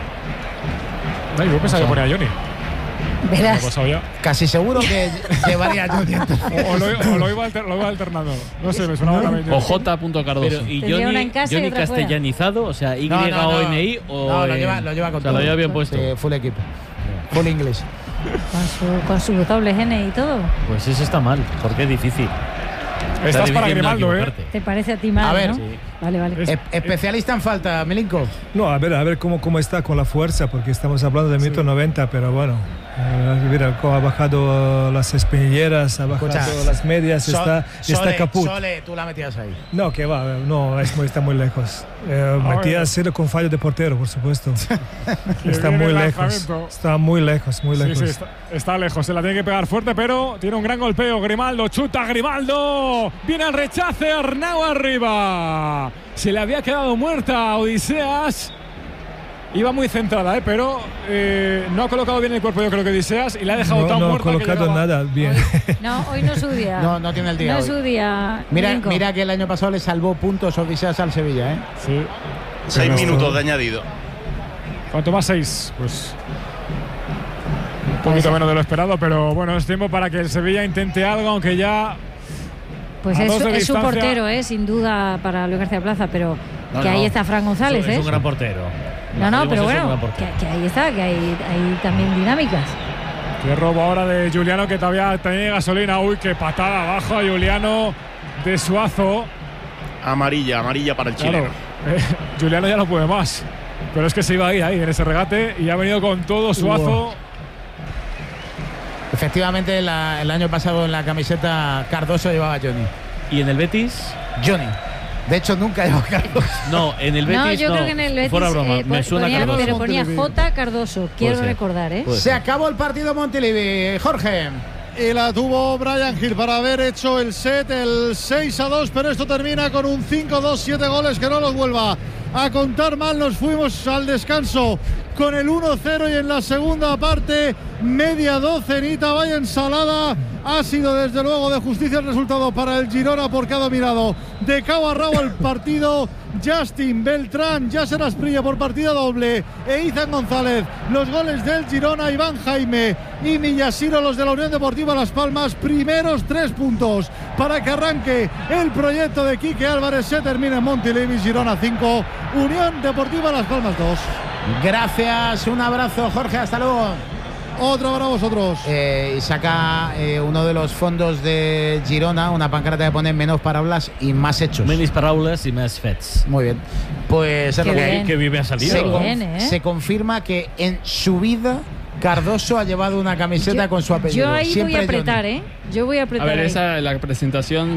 Ay, yo pensaba que ponía a Johnny. ¿Qué ha Verás. pasado ya? Casi seguro que llevaría Johnny. O, o lo, o lo iba alter- lo iba alternando. No sé, me sonaba también. O J. Cardoso. Pero, ¿y Tendría una Johnny, en casa y Johnny otra fuera. castellanizado? O sea, Y No, no, no. O N I o. No, lo en- lleva, lo lleva con o sea, todo. lo lleva bien puesto. Sí, full equipo. Full inglés. Con su, con su doble N y todo. Pues eso está mal, porque es difícil. Estás Está para difícil no Grimaldo, ¿eh? equivocarte. ¿Te parece a ti mal, A ver, no? sí. Vale, vale. Es- E- especialista en falta, Milinko. No, a ver, a ver cómo, cómo está con la fuerza, porque estamos hablando de minuto noventa, pero bueno, eh, mira cómo ha bajado las espinilleras, ha bajado Escucha, las medias, Sol- está, Sole, está caput. Sole, tú la metías ahí. No, que va, no, es muy, está muy lejos. Eh, Matías ha sido con fallo de portero, por supuesto. está viene muy el lejos, lanzamiento. está muy lejos, muy Sí, lejos. sí, está, está lejos, se la tiene que pegar fuerte, pero tiene un gran golpeo. Grimaldo, chuta Grimaldo, viene al rechace, Arnau arriba. Se le había quedado muerta a Odiseas. Iba muy centrada, ¿eh? pero eh, no ha colocado bien el cuerpo, yo creo que Odiseas, y le ha dejado No, tan no ha muerta que colocado llegaba- nada bien. No, hoy no es su día. No, no tiene el día No es hoy. su día. Mira, Milinko. mira que el año pasado le salvó puntos Odiseas al Sevilla, ¿eh? Sí. Seis Pero- minutos de añadido. ¿Cuánto más? Seis. Pues un poquito menos de lo esperado, pero bueno, es tiempo para que el Sevilla intente algo, aunque ya Pues a es, dos de es su distancia. portero, ¿eh? Sin duda, para Luis García Plaza, pero No, que no. ahí está Fran González, Es ¿eh? un gran portero. No, no, Jodimos, pero es un bueno, gran que, portero. que ahí está, que hay, hay también dinámicas. qué robo ahora de Juliano, que todavía tenía gasolina. Uy, qué patada abajo a Juliano de Suazo. Amarilla, amarilla para el chileno. Claro, eh, Juliano ya no puede más. Pero es que se iba a ir ahí en ese regate y ha venido con todo Suazo. Efectivamente, la- el año pasado en la camiseta Cardoso llevaba a Johnny. ¿Y en el Betis? Johnny. De hecho, nunca llevaba a Cardoso. No, en el Betis No, yo no. creo que en el Betis Fuera broma, eh, me pon- suena ponía, Cardoso. pero ponía J. Cardoso, quiero ser. recordar, ¿eh? Puede Se ser. acabó el partido Montilivi. Jorge. Y la tuvo Brian Hill para haber hecho el set, el seis a dos, pero esto termina con un cinco dos, siete goles, que no los vuelva a contar mal. Nos fuimos al descanso con el uno cero y en la segunda parte media docenita, vaya ensalada. Ha sido desde luego de justicia el resultado para el Girona porque ha dominado de cabo a rabo el partido. Justin Beltrán, Yasser Asprilla por partida doble e Izan González los goles del Girona, Iván Jaime y Millasiro los de la Unión Deportiva Las Palmas. Primeros tres puntos para que arranque el proyecto de Quique Álvarez. Se termina en Montilivi. Girona cinco, Unión Deportiva Las Palmas dos. Gracias, un abrazo, Jorge, hasta luego. Otro para vosotros. Eh, y saca eh, uno de los fondos de Girona, una pancarta que pone menos paraulas y más hechos. Menos paraulas y más fets. Muy bien. Pues qué, bien. Qué bien me ha salido. Se, con, bien, ¿eh? se confirma que en su vida Cardoso ha llevado una camiseta yo, con su apellido. Yo ahí Siempre voy a apretar, Johnny. ¿eh? Yo voy a apretar. A ver, ahí. esa la presentación